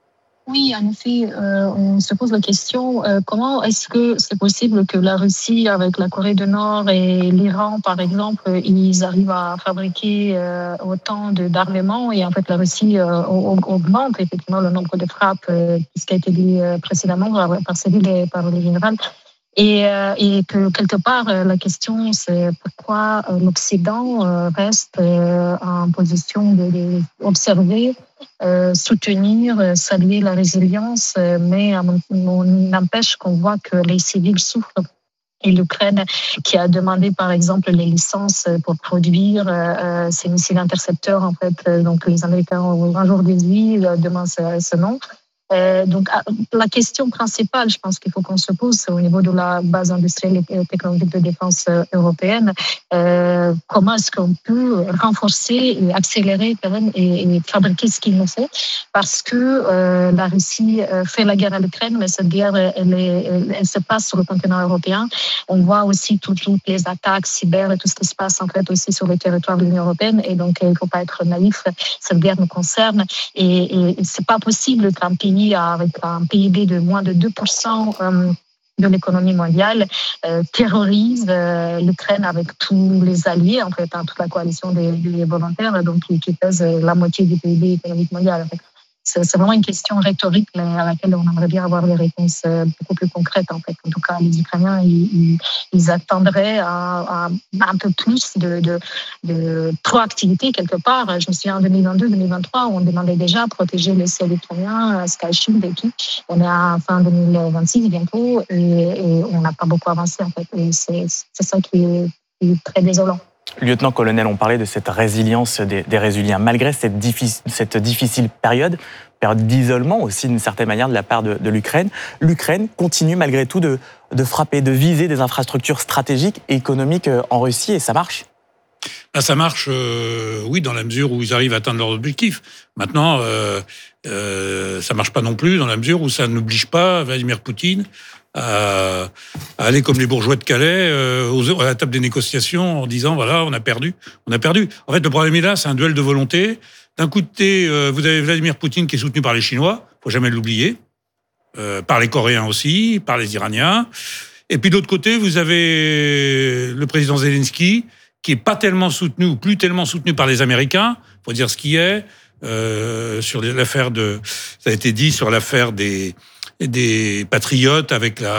Oui, en effet, on se pose la question, comment est-ce que c'est possible que la Russie, avec la Corée du Nord et l'Iran, par exemple, ils arrivent à fabriquer autant d'armements et en fait la Russie augmente effectivement le nombre de frappes, ce qui a été dit précédemment par Cyril et par le général. Et que quelque part, la question, c'est pourquoi l'Occident reste en position d'observer, soutenir, saluer la résilience, mais on n'empêche qu'on voit que les civils souffrent. Et l'Ukraine, qui a demandé par exemple les licences pour produire ces missiles intercepteurs, en fait, donc les Américains ont un jour déduit, demain c'est non. Donc la question principale, je pense qu'il faut qu'on se pose, c'est au niveau de la base industrielle et technologique de défense européenne. Comment est-ce qu'on peut renforcer et accélérer quand même et fabriquer ce qu'il nous faut, parce que la Russie fait la guerre à l'Ukraine, mais cette guerre elle se passe sur le continent européen. On voit aussi toutes les attaques cyber et tout ce qui se passe en fait aussi sur le territoire de l'Union européenne, et donc il ne faut pas être naïf. Cette guerre nous concerne et c'est pas possible qu'un pays avec un PIB de moins de 2% de l'économie mondiale terrorise l'Ukraine avec tous les alliés, en fait, toute la coalition des volontaires, donc qui pèse la moitié du PIB économique mondial. En fait. C'est vraiment une question rhétorique à laquelle on aimerait bien avoir des réponses beaucoup plus concrètes. En fait. En tout cas, les Ukrainiens, ils attendraient un peu plus de proactivité quelque part. Je me souviens en 2022-2023, on demandait déjà de protéger les ciels ukrainiens, Sky Shield et tout. On est à fin 2026 bientôt et on n'a pas beaucoup avancé. En fait. Et c'est ça qui est très désolant. Lieutenant-colonel, on parlait de cette résilience des Résuliens. Malgré cette difficile période d'isolement aussi d'une certaine manière de la part de l'Ukraine, l'Ukraine continue malgré tout de frapper, de viser des infrastructures stratégiques et économiques en Russie, et ça marche. Ça marche, oui, dans la mesure où ils arrivent à atteindre leurs objectifs. Maintenant, ça marche pas non plus dans la mesure où ça n'oblige pas Vladimir Poutine à aller comme les bourgeois de Calais à la table des négociations en disant voilà, on a perdu. En fait, le problème est là, c'est un duel de volonté. D'un côté, vous avez Vladimir Poutine qui est soutenu par les Chinois, faut jamais l'oublier, par les Coréens aussi, par les Iraniens. Et puis de l'autre côté, vous avez le président Zelensky qui est pas tellement soutenu ou plus tellement soutenu par les Américains, faut dire ce qui est, sur l'affaire ça a été dit sur l'affaire des patriotes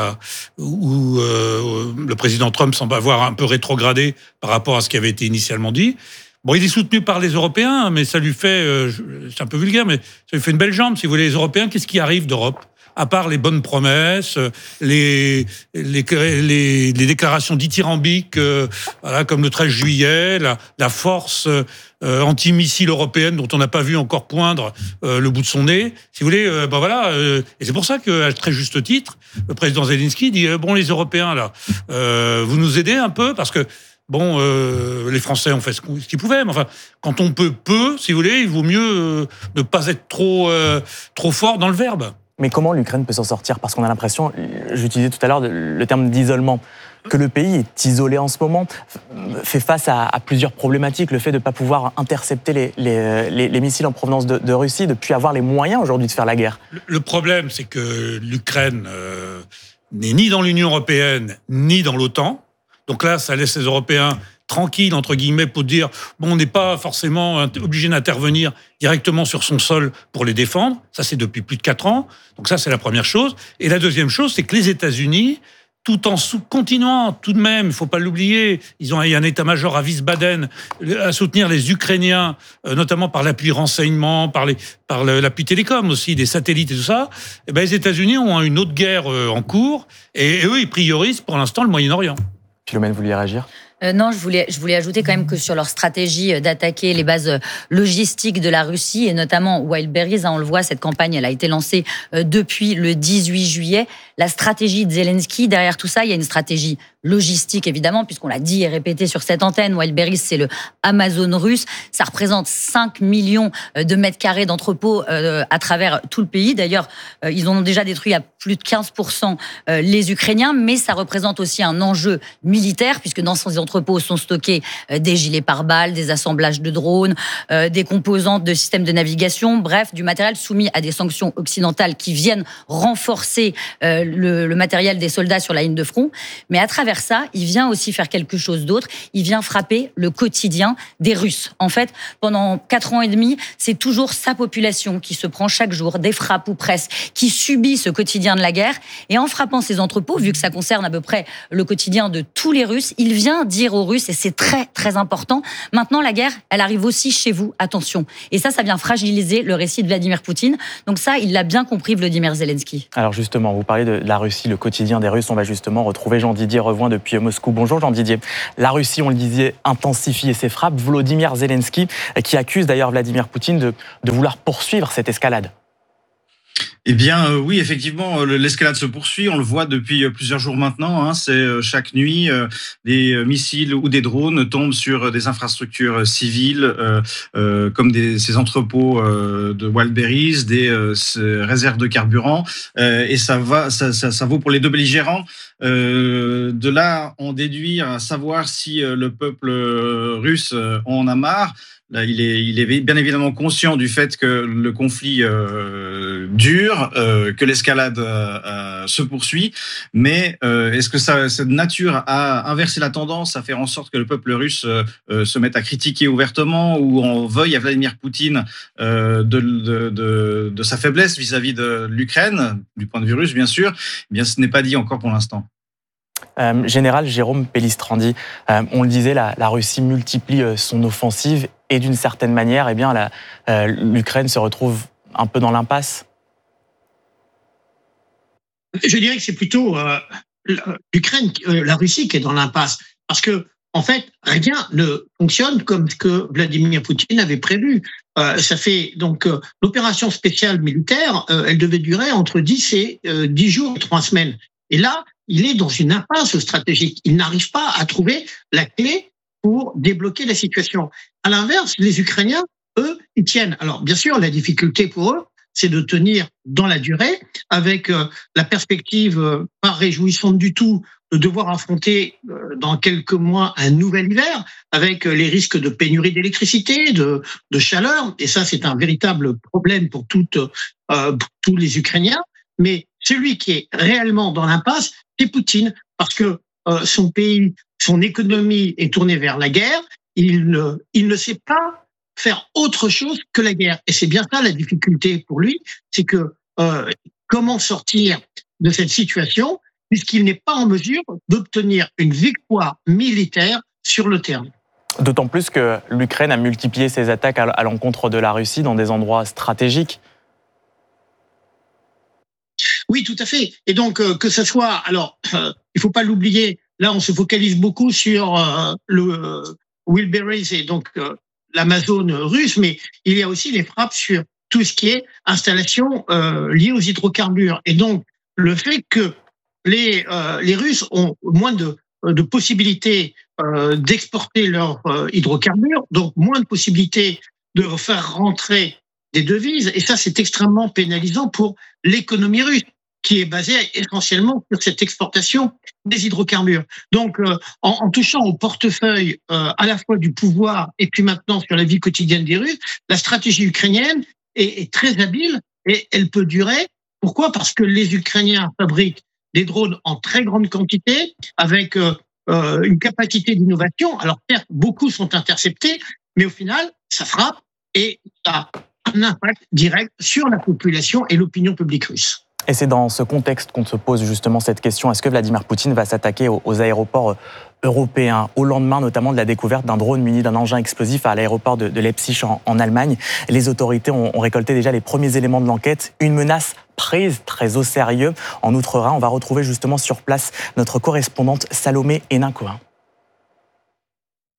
où le président Trump semble avoir un peu rétrogradé par rapport à ce qui avait été initialement dit. Bon, il est soutenu par les Européens, mais ça lui fait, c'est un peu vulgaire, mais ça lui fait une belle jambe, si vous voulez. Les Européens, qu'est-ce qui arrive d'Europe ? À part les bonnes promesses, les déclarations dithyrambiques, voilà, comme le 13 juillet, la force anti-missile européenne dont on n'a pas vu encore poindre le bout de son nez. Si vous voulez, et c'est pour ça qu'à très juste titre, le président Zelensky dit bon, les Européens là, vous nous aidez un peu parce que bon, les Français ont fait ce qu'ils pouvaient, mais enfin, quand on peut, si vous voulez, il vaut mieux ne pas être trop fort dans le verbe. Mais comment l'Ukraine peut s'en sortir ? Parce qu'on a l'impression, j'utilisais tout à l'heure le terme d'isolement, que le pays est isolé en ce moment, fait face à plusieurs problématiques. Le fait de ne pas pouvoir intercepter les missiles en provenance de Russie, de ne plus avoir les moyens aujourd'hui de faire la guerre. Le problème, c'est que l'Ukraine n'est ni dans l'Union européenne, ni dans l'OTAN. Donc là, ça laisse les Européens tranquilles, entre guillemets, pour dire bon, on n'est pas forcément obligé d'intervenir directement sur son sol pour les défendre. Ça, c'est depuis plus de 4 ans. Donc ça, c'est la première chose. Et la deuxième chose, c'est que les États-Unis, tout en continuant, tout de même, il ne faut pas l'oublier, il y a un état-major à Wiesbaden à soutenir les Ukrainiens, notamment par l'appui renseignement, par l'appui télécom aussi, des satellites et tout ça. Et ben, les États-Unis ont une autre guerre en cours et eux, ils priorisent pour l'instant le Moyen-Orient. Philomène, vous vouliez réagir ? Non, je voulais ajouter quand même que sur leur stratégie d'attaquer les bases logistiques de la Russie, et notamment Wildberries, on le voit, cette campagne, elle a été lancée depuis le 18 juillet. La stratégie de Zelensky, derrière tout ça, il y a une stratégie logistique évidemment, puisqu'on l'a dit et répété sur cette antenne, Wildberries, c'est le Amazon russe. Ça représente 5 millions de mètres carrés d'entrepôts à travers tout le pays. D'ailleurs, ils en ont déjà détruit à plus de 15% les Ukrainiens, mais ça représente aussi un enjeu militaire, puisque dans ces entrepôts sont stockés des gilets pare-balles, des assemblages de drones, des composantes de systèmes de navigation, bref, du matériel soumis à des sanctions occidentales qui viennent renforcer le matériel des soldats sur la ligne de front. Mais à travers ça, il vient aussi faire quelque chose d'autre. Il vient frapper le quotidien des Russes. En fait, pendant 4 ans et demi, c'est toujours sa population qui se prend chaque jour des frappes ou presque, qui subit ce quotidien de la guerre. Et en frappant ces entrepôts, vu que ça concerne à peu près le quotidien de tous les Russes, il vient dire aux Russes, et c'est très très important, maintenant la guerre, elle arrive aussi chez vous, attention. Et ça vient fragiliser le récit de Vladimir Poutine. Donc ça, il l'a bien compris, Volodymyr Zelensky. Alors justement, vous parlez de la Russie, le quotidien des Russes. On va justement retrouver Jean-Didier Revoin depuis Moscou. Bonjour Jean-Didier. La Russie, on le disait, intensifie ses frappes. Volodymyr Zelensky, qui accuse d'ailleurs Vladimir Poutine de vouloir poursuivre cette escalade. Eh bien, oui, effectivement, l'escalade se poursuit. On le voit depuis plusieurs jours maintenant. C'est chaque nuit, des missiles ou des drones tombent sur des infrastructures civiles, comme ces entrepôts de Wildberries, des réserves de carburant. Et ça vaut pour les deux belligérants. De là, on déduit à savoir si le peuple russe en a marre. Là, il est bien évidemment conscient du fait que le conflit dure, que l'escalade se poursuit, mais est-ce que cette nature a inversé la tendance à faire en sorte que le peuple russe se mette à critiquer ouvertement ou en veuille à Vladimir Poutine de sa faiblesse vis-à-vis de l'Ukraine, du point de vue russe bien sûr? Eh bien, ce n'est pas dit encore pour l'instant. Général Jérôme Pellistrandi, on le disait, la Russie multiplie son offensive et d'une certaine manière, eh bien, l'Ukraine se retrouve un peu dans l'impasse. Je dirais que c'est plutôt l'Ukraine, la Russie qui est dans l'impasse, parce que en fait, rien ne fonctionne comme ce que Vladimir Poutine avait prévu. Ça fait donc l'opération spéciale militaire, elle devait durer entre 10 jours et 3 semaines. Et là, il est dans une impasse stratégique. Il n'arrive pas à trouver la clé pour débloquer la situation. À l'inverse, les Ukrainiens, eux, ils tiennent. Alors, bien sûr, la difficulté pour eux, c'est de tenir dans la durée, avec la perspective pas réjouissante du tout de devoir affronter dans quelques mois un nouvel hiver, avec les risques de pénurie d'électricité, de chaleur. Et ça, c'est un véritable problème pour tous les Ukrainiens. Mais celui qui est réellement dans l'impasse, c'est Poutine, parce que son pays, son économie est tournée vers la guerre. Il ne sait pas faire autre chose que la guerre. Et c'est bien ça la difficulté pour lui, c'est que comment sortir de cette situation, puisqu'il n'est pas en mesure d'obtenir une victoire militaire sur le terrain. D'autant plus que l'Ukraine a multiplié ses attaques à l'encontre de la Russie dans des endroits stratégiques. Oui, tout à fait. Et donc, que ce soit... Alors, il faut pas l'oublier, là, on se focalise beaucoup sur le Wildberries et donc l'Amazon russe, mais il y a aussi les frappes sur tout ce qui est installation liée aux hydrocarbures. Et donc, le fait que les Russes ont moins de possibilités d'exporter leurs hydrocarbures, donc moins de possibilités de faire rentrer des devises. Et ça, c'est extrêmement pénalisant pour l'économie russe, qui est basée essentiellement sur cette exportation des hydrocarbures. Donc, en touchant au portefeuille à la fois du pouvoir et puis maintenant sur la vie quotidienne des Russes, la stratégie ukrainienne est très habile et elle peut durer. Pourquoi ? Parce que les Ukrainiens fabriquent des drones en très grande quantité, avec une capacité d'innovation. Alors, certes, beaucoup sont interceptés, mais au final, ça frappe et ça a un impact direct sur la population et l'opinion publique russe. Et c'est dans ce contexte qu'on se pose justement cette question. Est-ce que Vladimir Poutine va s'attaquer aux aéroports européens, au lendemain notamment de la découverte d'un drone muni d'un engin explosif à l'aéroport de Leipzig en Allemagne? Les autorités ont récolté déjà les premiers éléments de l'enquête. Une menace prise très au sérieux. En Outre-Rhin, on va retrouver justement sur place notre correspondante Salomé Hénin-Cohen.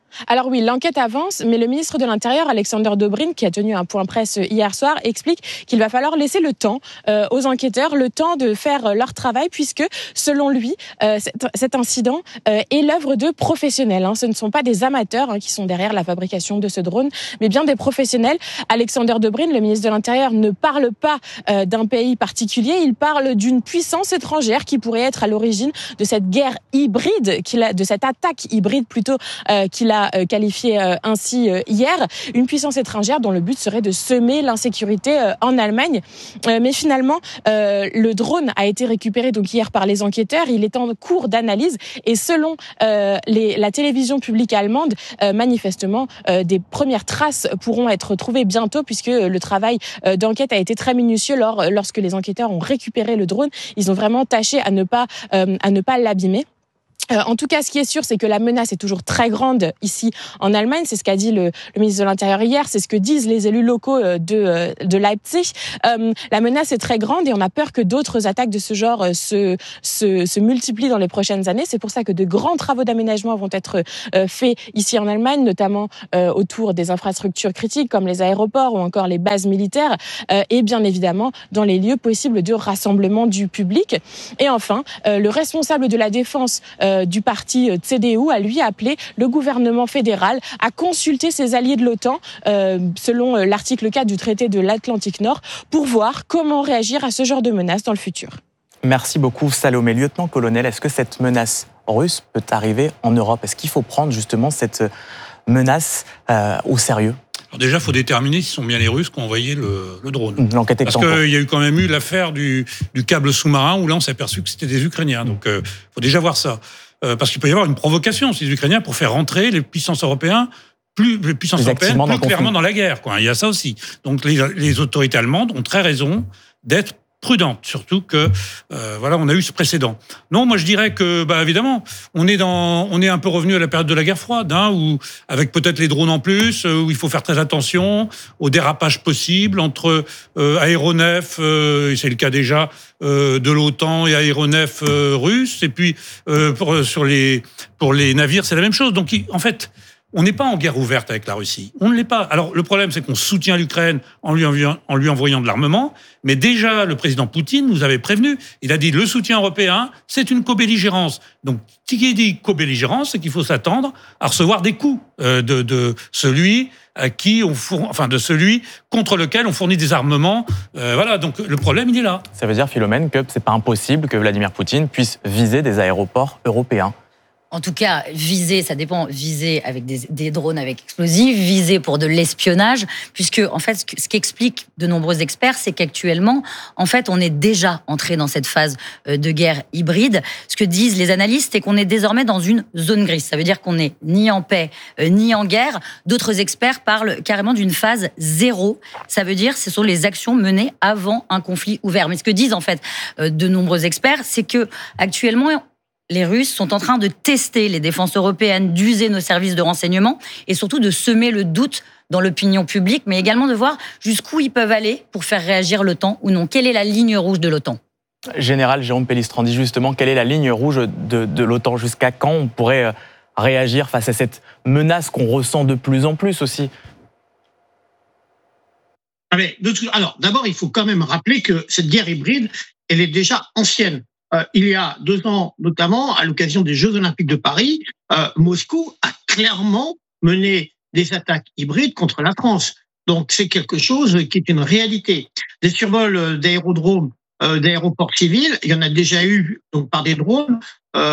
Alors oui, l'enquête avance, mais le ministre de l'Intérieur, Alexander Dobrindt, qui a tenu un point presse hier soir, explique qu'il va falloir laisser le temps aux enquêteurs, le temps de faire leur travail, puisque selon lui, cet incident est l'œuvre de professionnels. Ce ne sont pas des amateurs qui sont derrière la fabrication de ce drone, mais bien des professionnels. Alexander Dobrindt, le ministre de l'Intérieur, ne parle pas d'un pays particulier, il parle d'une puissance étrangère qui pourrait être à l'origine de cette guerre hybride, de cette attaque hybride plutôt qu'il a qualifié ainsi hier, une puissance étrangère dont le but serait de semer l'insécurité en Allemagne. Mais finalement, le drone a été récupéré donc hier par les enquêteurs, il est en cours d'analyse et selon la télévision publique allemande, manifestement, des premières traces pourront être trouvées bientôt puisque le travail d'enquête a été très minutieux lorsque les enquêteurs ont récupéré le drone. Ils ont vraiment tâché à ne pas l'abîmer. En tout cas, ce qui est sûr, c'est que la menace est toujours très grande ici en Allemagne. C'est ce qu'a dit le ministre de l'Intérieur hier. C'est ce que disent les élus locaux de Leipzig. La menace est très grande et on a peur que d'autres attaques de ce genre se multiplient dans les prochaines années. C'est pour ça que de grands travaux d'aménagement vont être faits ici en Allemagne, notamment autour des infrastructures critiques comme les aéroports ou encore les bases militaires et bien évidemment dans les lieux possibles de rassemblement du public. Et enfin, le responsable de la défense du parti CDU a lui appelé le gouvernement fédéral à consulter ses alliés de l'OTAN selon l'article 4 du traité de l'Atlantique Nord pour voir comment réagir à ce genre de menaces dans le futur. Merci beaucoup Salomé. Lieutenant-colonel, est-ce que cette menace russe peut arriver en Europe ? Est-ce qu'il faut prendre justement cette menace au sérieux ? Alors déjà, il faut déterminer si ce sont bien les Russes qui ont envoyé le drone. L'enquête est Parce qu'il y a eu quand même eu l'affaire du câble sous-marin où là, on s'est aperçu que c'était des Ukrainiens. Donc, il faut déjà voir ça. Parce qu'il peut y avoir une provocation, ces Ukrainiens, pour faire rentrer les puissances européennes plus clairement dans la guerre. Il y a ça aussi. Donc, les autorités allemandes ont très raison d'être prudente, surtout que on a eu ce précédent. Non, moi je dirais que évidemment, on est un peu revenu à la période de la guerre froide, où avec peut-être les drones en plus, où il faut faire très attention aux dérapages possibles entre aéronefs, et c'est le cas déjà de l'OTAN et aéronefs russes, et puis pour les navires, c'est la même chose. Donc en fait, on n'est pas en guerre ouverte avec la Russie. On ne l'est pas. Alors, le problème, c'est qu'on soutient l'Ukraine en lui envoyant de l'armement. Mais déjà, le président Poutine nous avait prévenu. Il a dit, le soutien européen, c'est une co-belligérance. Donc, ce qui dit co-belligérance, c'est qu'il faut s'attendre à recevoir des coups de celui de celui contre lequel on fournit des armements. Donc le problème, il est là. Ça veut dire, Philomène, que c'est pas impossible que Vladimir Poutine puisse viser des aéroports européens. En tout cas, viser, ça dépend, viser avec des drones avec explosifs, viser pour de l'espionnage, puisque, en fait, ce qu'expliquent de nombreux experts, c'est qu'actuellement, en fait, on est déjà entré dans cette phase de guerre hybride. Ce que disent les analystes, c'est qu'on est désormais dans une zone grise. Ça veut dire qu'on n'est ni en paix, ni en guerre. D'autres experts parlent carrément d'une phase 0. Ça veut dire, ce sont les actions menées avant un conflit ouvert. Mais ce que disent, en fait, de nombreux experts, c'est que, actuellement, les Russes sont en train de tester les défenses européennes, d'user nos services de renseignement et surtout de semer le doute dans l'opinion publique, mais également de voir jusqu'où ils peuvent aller pour faire réagir l'OTAN ou non. Quelle est la ligne rouge de l'OTAN ? Général Jérôme Pellistrandi, justement, quelle est la ligne rouge de l'OTAN ? Jusqu'à quand on pourrait réagir face à cette menace qu'on ressent de plus en plus aussi ? Alors, d'abord, il faut quand même rappeler que cette guerre hybride, elle est déjà ancienne. Il y a 2 ans, notamment, à l'occasion des Jeux Olympiques de Paris, Moscou a clairement mené des attaques hybrides contre la France. Donc, c'est quelque chose qui est une réalité. Des survols d'aérodromes, d'aéroports civils, il y en a déjà eu donc par des drones,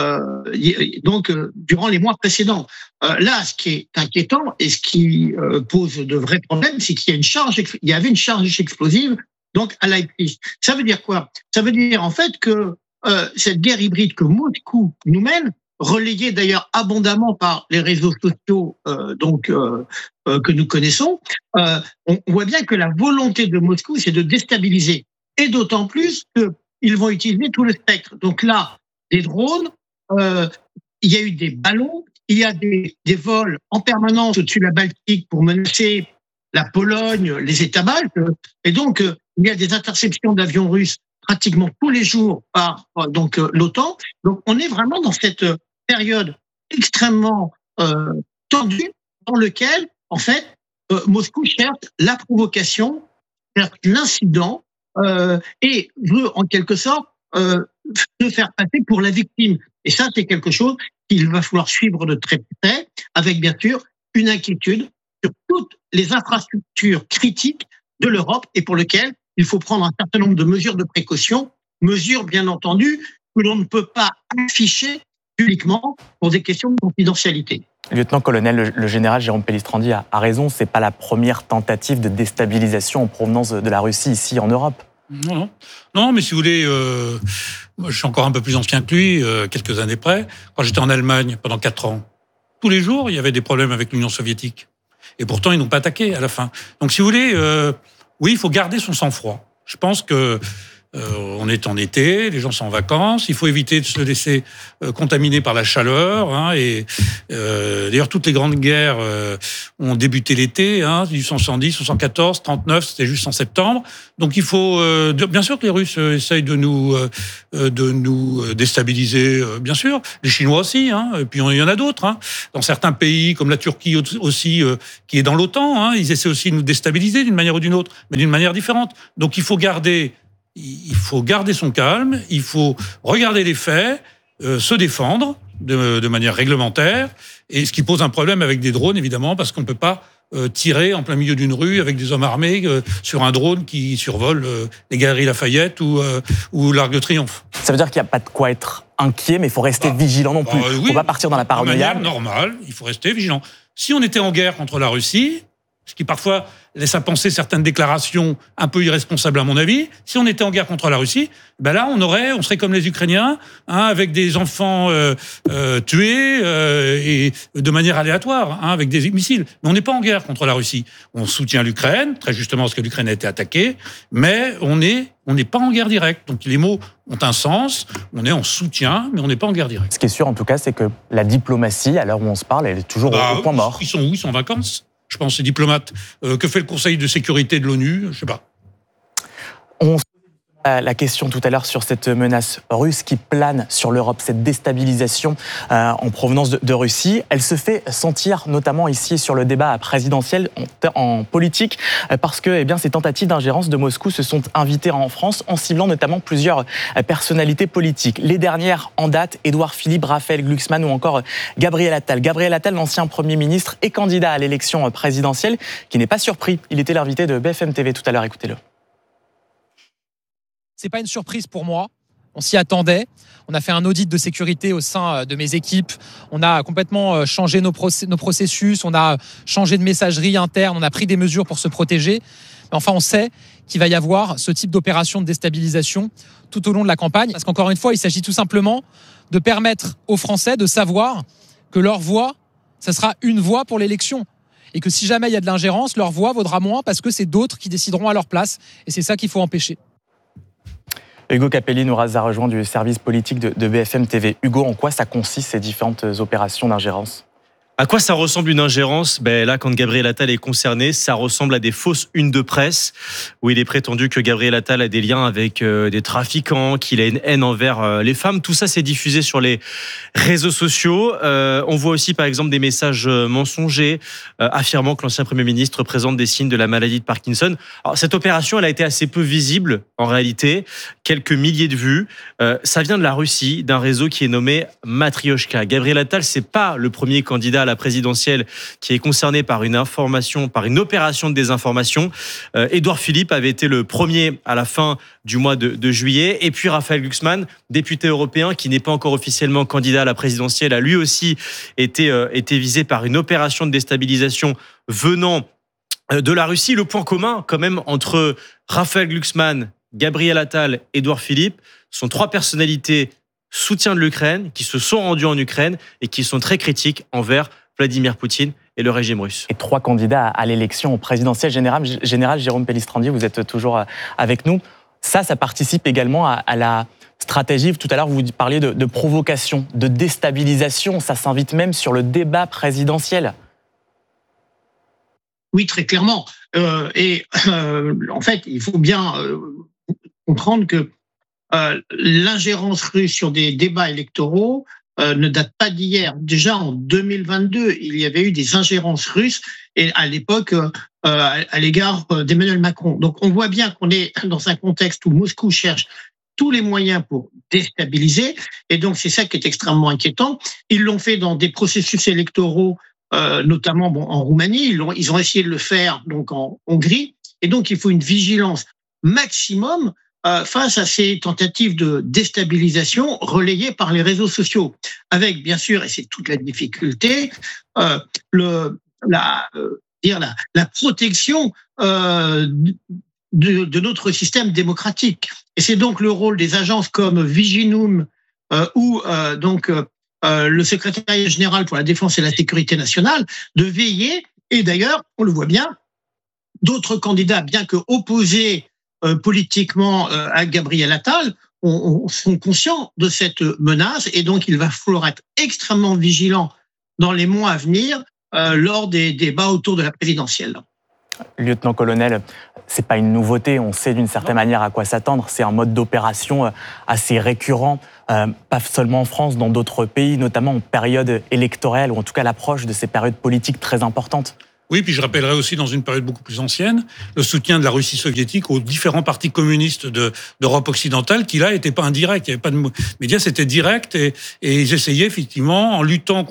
durant les mois précédents. Là, ce qui est inquiétant et ce qui pose de vrais problèmes, c'est qu'il y avait une charge explosive donc à Leipzig. Ça veut dire quoi ? Ça veut dire en fait que cette guerre hybride que Moscou nous mène, relayée d'ailleurs abondamment par les réseaux sociaux que nous connaissons, on voit bien que la volonté de Moscou, c'est de déstabiliser. Et d'autant plus qu'ils vont utiliser tout le spectre. Donc là, des drones, il y a eu des ballons, il y a des vols en permanence au-dessus de la Baltique pour menacer la Pologne, les États baltes. Et donc, il y a des interceptions d'avions russes pratiquement tous les jours par l'OTAN. Donc, on est vraiment dans cette période extrêmement tendu dans lequel, en fait, Moscou cherche la provocation, cherche l'incident et veut, en quelque sorte, se faire passer pour la victime. Et ça, c'est quelque chose qu'il va falloir suivre de très près, avec bien sûr une inquiétude sur toutes les infrastructures critiques de l'Europe et pour lesquelles il faut prendre un certain nombre de mesures de précaution, mesures bien entendu que l'on ne peut pas afficher publiquement pour des questions de confidentialité. Lieutenant-colonel, le général Jérôme Pellistrandi a raison, c'est pas la première tentative de déstabilisation en provenance de la Russie ici en Europe. Non, mais si vous voulez, moi, je suis encore un peu plus ancien que lui, quelques années près. Quand j'étais en Allemagne pendant 4 ans, tous les jours, il y avait des problèmes avec l'Union soviétique. Et pourtant, ils n'ont pas attaqué à la fin. Donc, si vous voulez, oui, il faut garder son sang-froid. Je pense que on est en été, les gens sont en vacances. Il faut éviter de se laisser contaminer par la chaleur. D'ailleurs, toutes les grandes guerres ont débuté l'été. 1870, 1814, 39, c'était juste en septembre. Donc, il faut bien sûr que les Russes essayent de nous déstabiliser. Bien sûr, les Chinois aussi. Et puis il y en a d'autres. Dans certains pays, comme la Turquie aussi, qui est dans l'OTAN, ils essaient aussi de nous déstabiliser d'une manière ou d'une autre, mais d'une manière différente. Donc, il faut garder son calme, il faut regarder les faits, se défendre de manière réglementaire, et ce qui pose un problème avec des drones, évidemment, parce qu'on ne peut pas tirer en plein milieu d'une rue avec des hommes armés sur un drone qui survole les Galeries Lafayette ou l'Arc de Triomphe. Ça veut dire qu'il n'y a pas de quoi être inquiet, mais il faut rester vigilant non plus. Il ne faut pas partir dans la paranoïa. De manière normale, il faut rester vigilant. Si on était en guerre contre la Russie, ce qui parfois laisse à penser certaines déclarations un peu irresponsables à mon avis. Si on était en guerre contre la Russie, là on serait comme les Ukrainiens, avec des enfants tués et de manière aléatoire, avec des missiles. Mais on n'est pas en guerre contre la Russie. On soutient l'Ukraine, très justement parce que l'Ukraine a été attaquée, mais on n'est pas en guerre directe. Donc les mots ont un sens. On est en soutien, mais on n'est pas en guerre directe. Ce qui est sûr en tout cas, c'est que la diplomatie, à l'heure où on se parle, elle est toujours au point mort. Ils sont où ? Ils sont en vacances ? Je pense, ces diplomates. Que fait le Conseil de sécurité de l'ONU ? Je sais pas. On se pose la question tout à l'heure sur cette menace russe qui plane sur l'Europe, cette déstabilisation en provenance de Russie. Elle se fait sentir notamment ici sur le débat présidentiel en politique parce que ces tentatives d'ingérence de Moscou se sont invitées en France en ciblant notamment plusieurs personnalités politiques. Les dernières en date, Édouard Philippe, Raphaël Glucksmann ou encore Gabriel Attal. Gabriel Attal, l'ancien Premier ministre et candidat à l'élection présidentielle, qui n'est pas surpris. Il était l'invité de BFM TV tout à l'heure, écoutez-le. C'est pas une surprise pour moi. On s'y attendait. On a fait un audit de sécurité au sein de mes équipes. On a complètement changé nos processus. On a changé de messagerie interne. On a pris des mesures pour se protéger. Mais enfin, on sait qu'il va y avoir ce type d'opération de déstabilisation tout au long de la campagne. Parce qu'encore une fois, il s'agit tout simplement de permettre aux Français de savoir que leur voix, ça sera une voix pour l'élection. Et que si jamais il y a de l'ingérence, leur voix vaudra moins parce que c'est d'autres qui décideront à leur place. Et c'est ça qu'il faut empêcher. Hugo Capelli nous a rejoint du service politique de BFM TV. Hugo, en quoi ça consiste ces différentes opérations d'ingérence ? À quoi ça ressemble une ingérence ? Là, quand Gabriel Attal est concerné, ça ressemble à des fausses unes de presse où il est prétendu que Gabriel Attal a des liens avec des trafiquants, qu'il a une haine envers les femmes. Tout ça, c'est diffusé sur les réseaux sociaux. On voit aussi, par exemple, des messages mensongers affirmant que l'ancien Premier ministre présente des signes de la maladie de Parkinson. Alors, cette opération, elle a été assez peu visible, en réalité. Quelques milliers de vues. Ça vient de la Russie, d'un réseau qui est nommé Matrioshka. Gabriel Attal, c'est pas le premier candidat à la présidentielle qui est concerné par une opération de désinformation. Édouard Philippe avait été le premier à la fin du mois de juillet. Et puis Raphaël Glucksmann, député européen qui n'est pas encore officiellement candidat à la présidentielle, a lui aussi été visé par une opération de déstabilisation venant de la Russie. Le point commun quand même entre Raphaël Glucksmann, Gabriel Attal, Édouard Philippe sont 3 personnalités soutien de l'Ukraine, qui se sont rendus en Ukraine et qui sont très critiques envers Vladimir Poutine et le régime russe. Et 3 candidats à l'élection présidentielle. Général Jérôme Pellistrandi, vous êtes toujours avec nous. Ça participe également à la stratégie. Tout à l'heure, vous parliez de provocation, de déstabilisation. Ça s'invite même sur le débat présidentiel. Oui, très clairement. En fait, il faut bien comprendre que l'ingérence russe sur des débats électoraux ne date pas d'hier. Déjà en 2022, il y avait eu des ingérences russes et à l'époque à l'égard d'Emmanuel Macron. Donc on voit bien qu'on est dans un contexte où Moscou cherche tous les moyens pour déstabiliser, et donc c'est ça qui est extrêmement inquiétant. Ils l'ont fait dans des processus électoraux, notamment en Roumanie. Ils ont essayé de le faire donc en Hongrie, et donc il faut une vigilance maximum face à ces tentatives de déstabilisation relayées par les réseaux sociaux, avec bien sûr, et c'est toute la difficulté, la protection de notre système démocratique. Et c'est donc le rôle des agences comme Viginum ou le secrétariat général pour la défense et la sécurité nationale de veiller. Et d'ailleurs, on le voit bien, d'autres candidats, bien que opposés politiquement à Gabriel Attal, sont conscients de cette menace, et donc il va falloir être extrêmement vigilant dans les mois à venir lors des débats autour de la présidentielle. Lieutenant-colonel, c'est pas une nouveauté, on sait d'une certaine manière à quoi s'attendre. C'est un mode d'opération assez récurrent, pas seulement en France, dans d'autres pays, notamment en période électorale, ou en tout cas l'approche de ces périodes politiques très importantes. Oui, puis je rappellerai aussi, dans une période beaucoup plus ancienne, le soutien de la Russie soviétique aux différents partis communistes d'Europe occidentale, qui là n'était pas indirect. Il n'y avait pas de médias, c'était direct, et ils essayaient effectivement, en luttant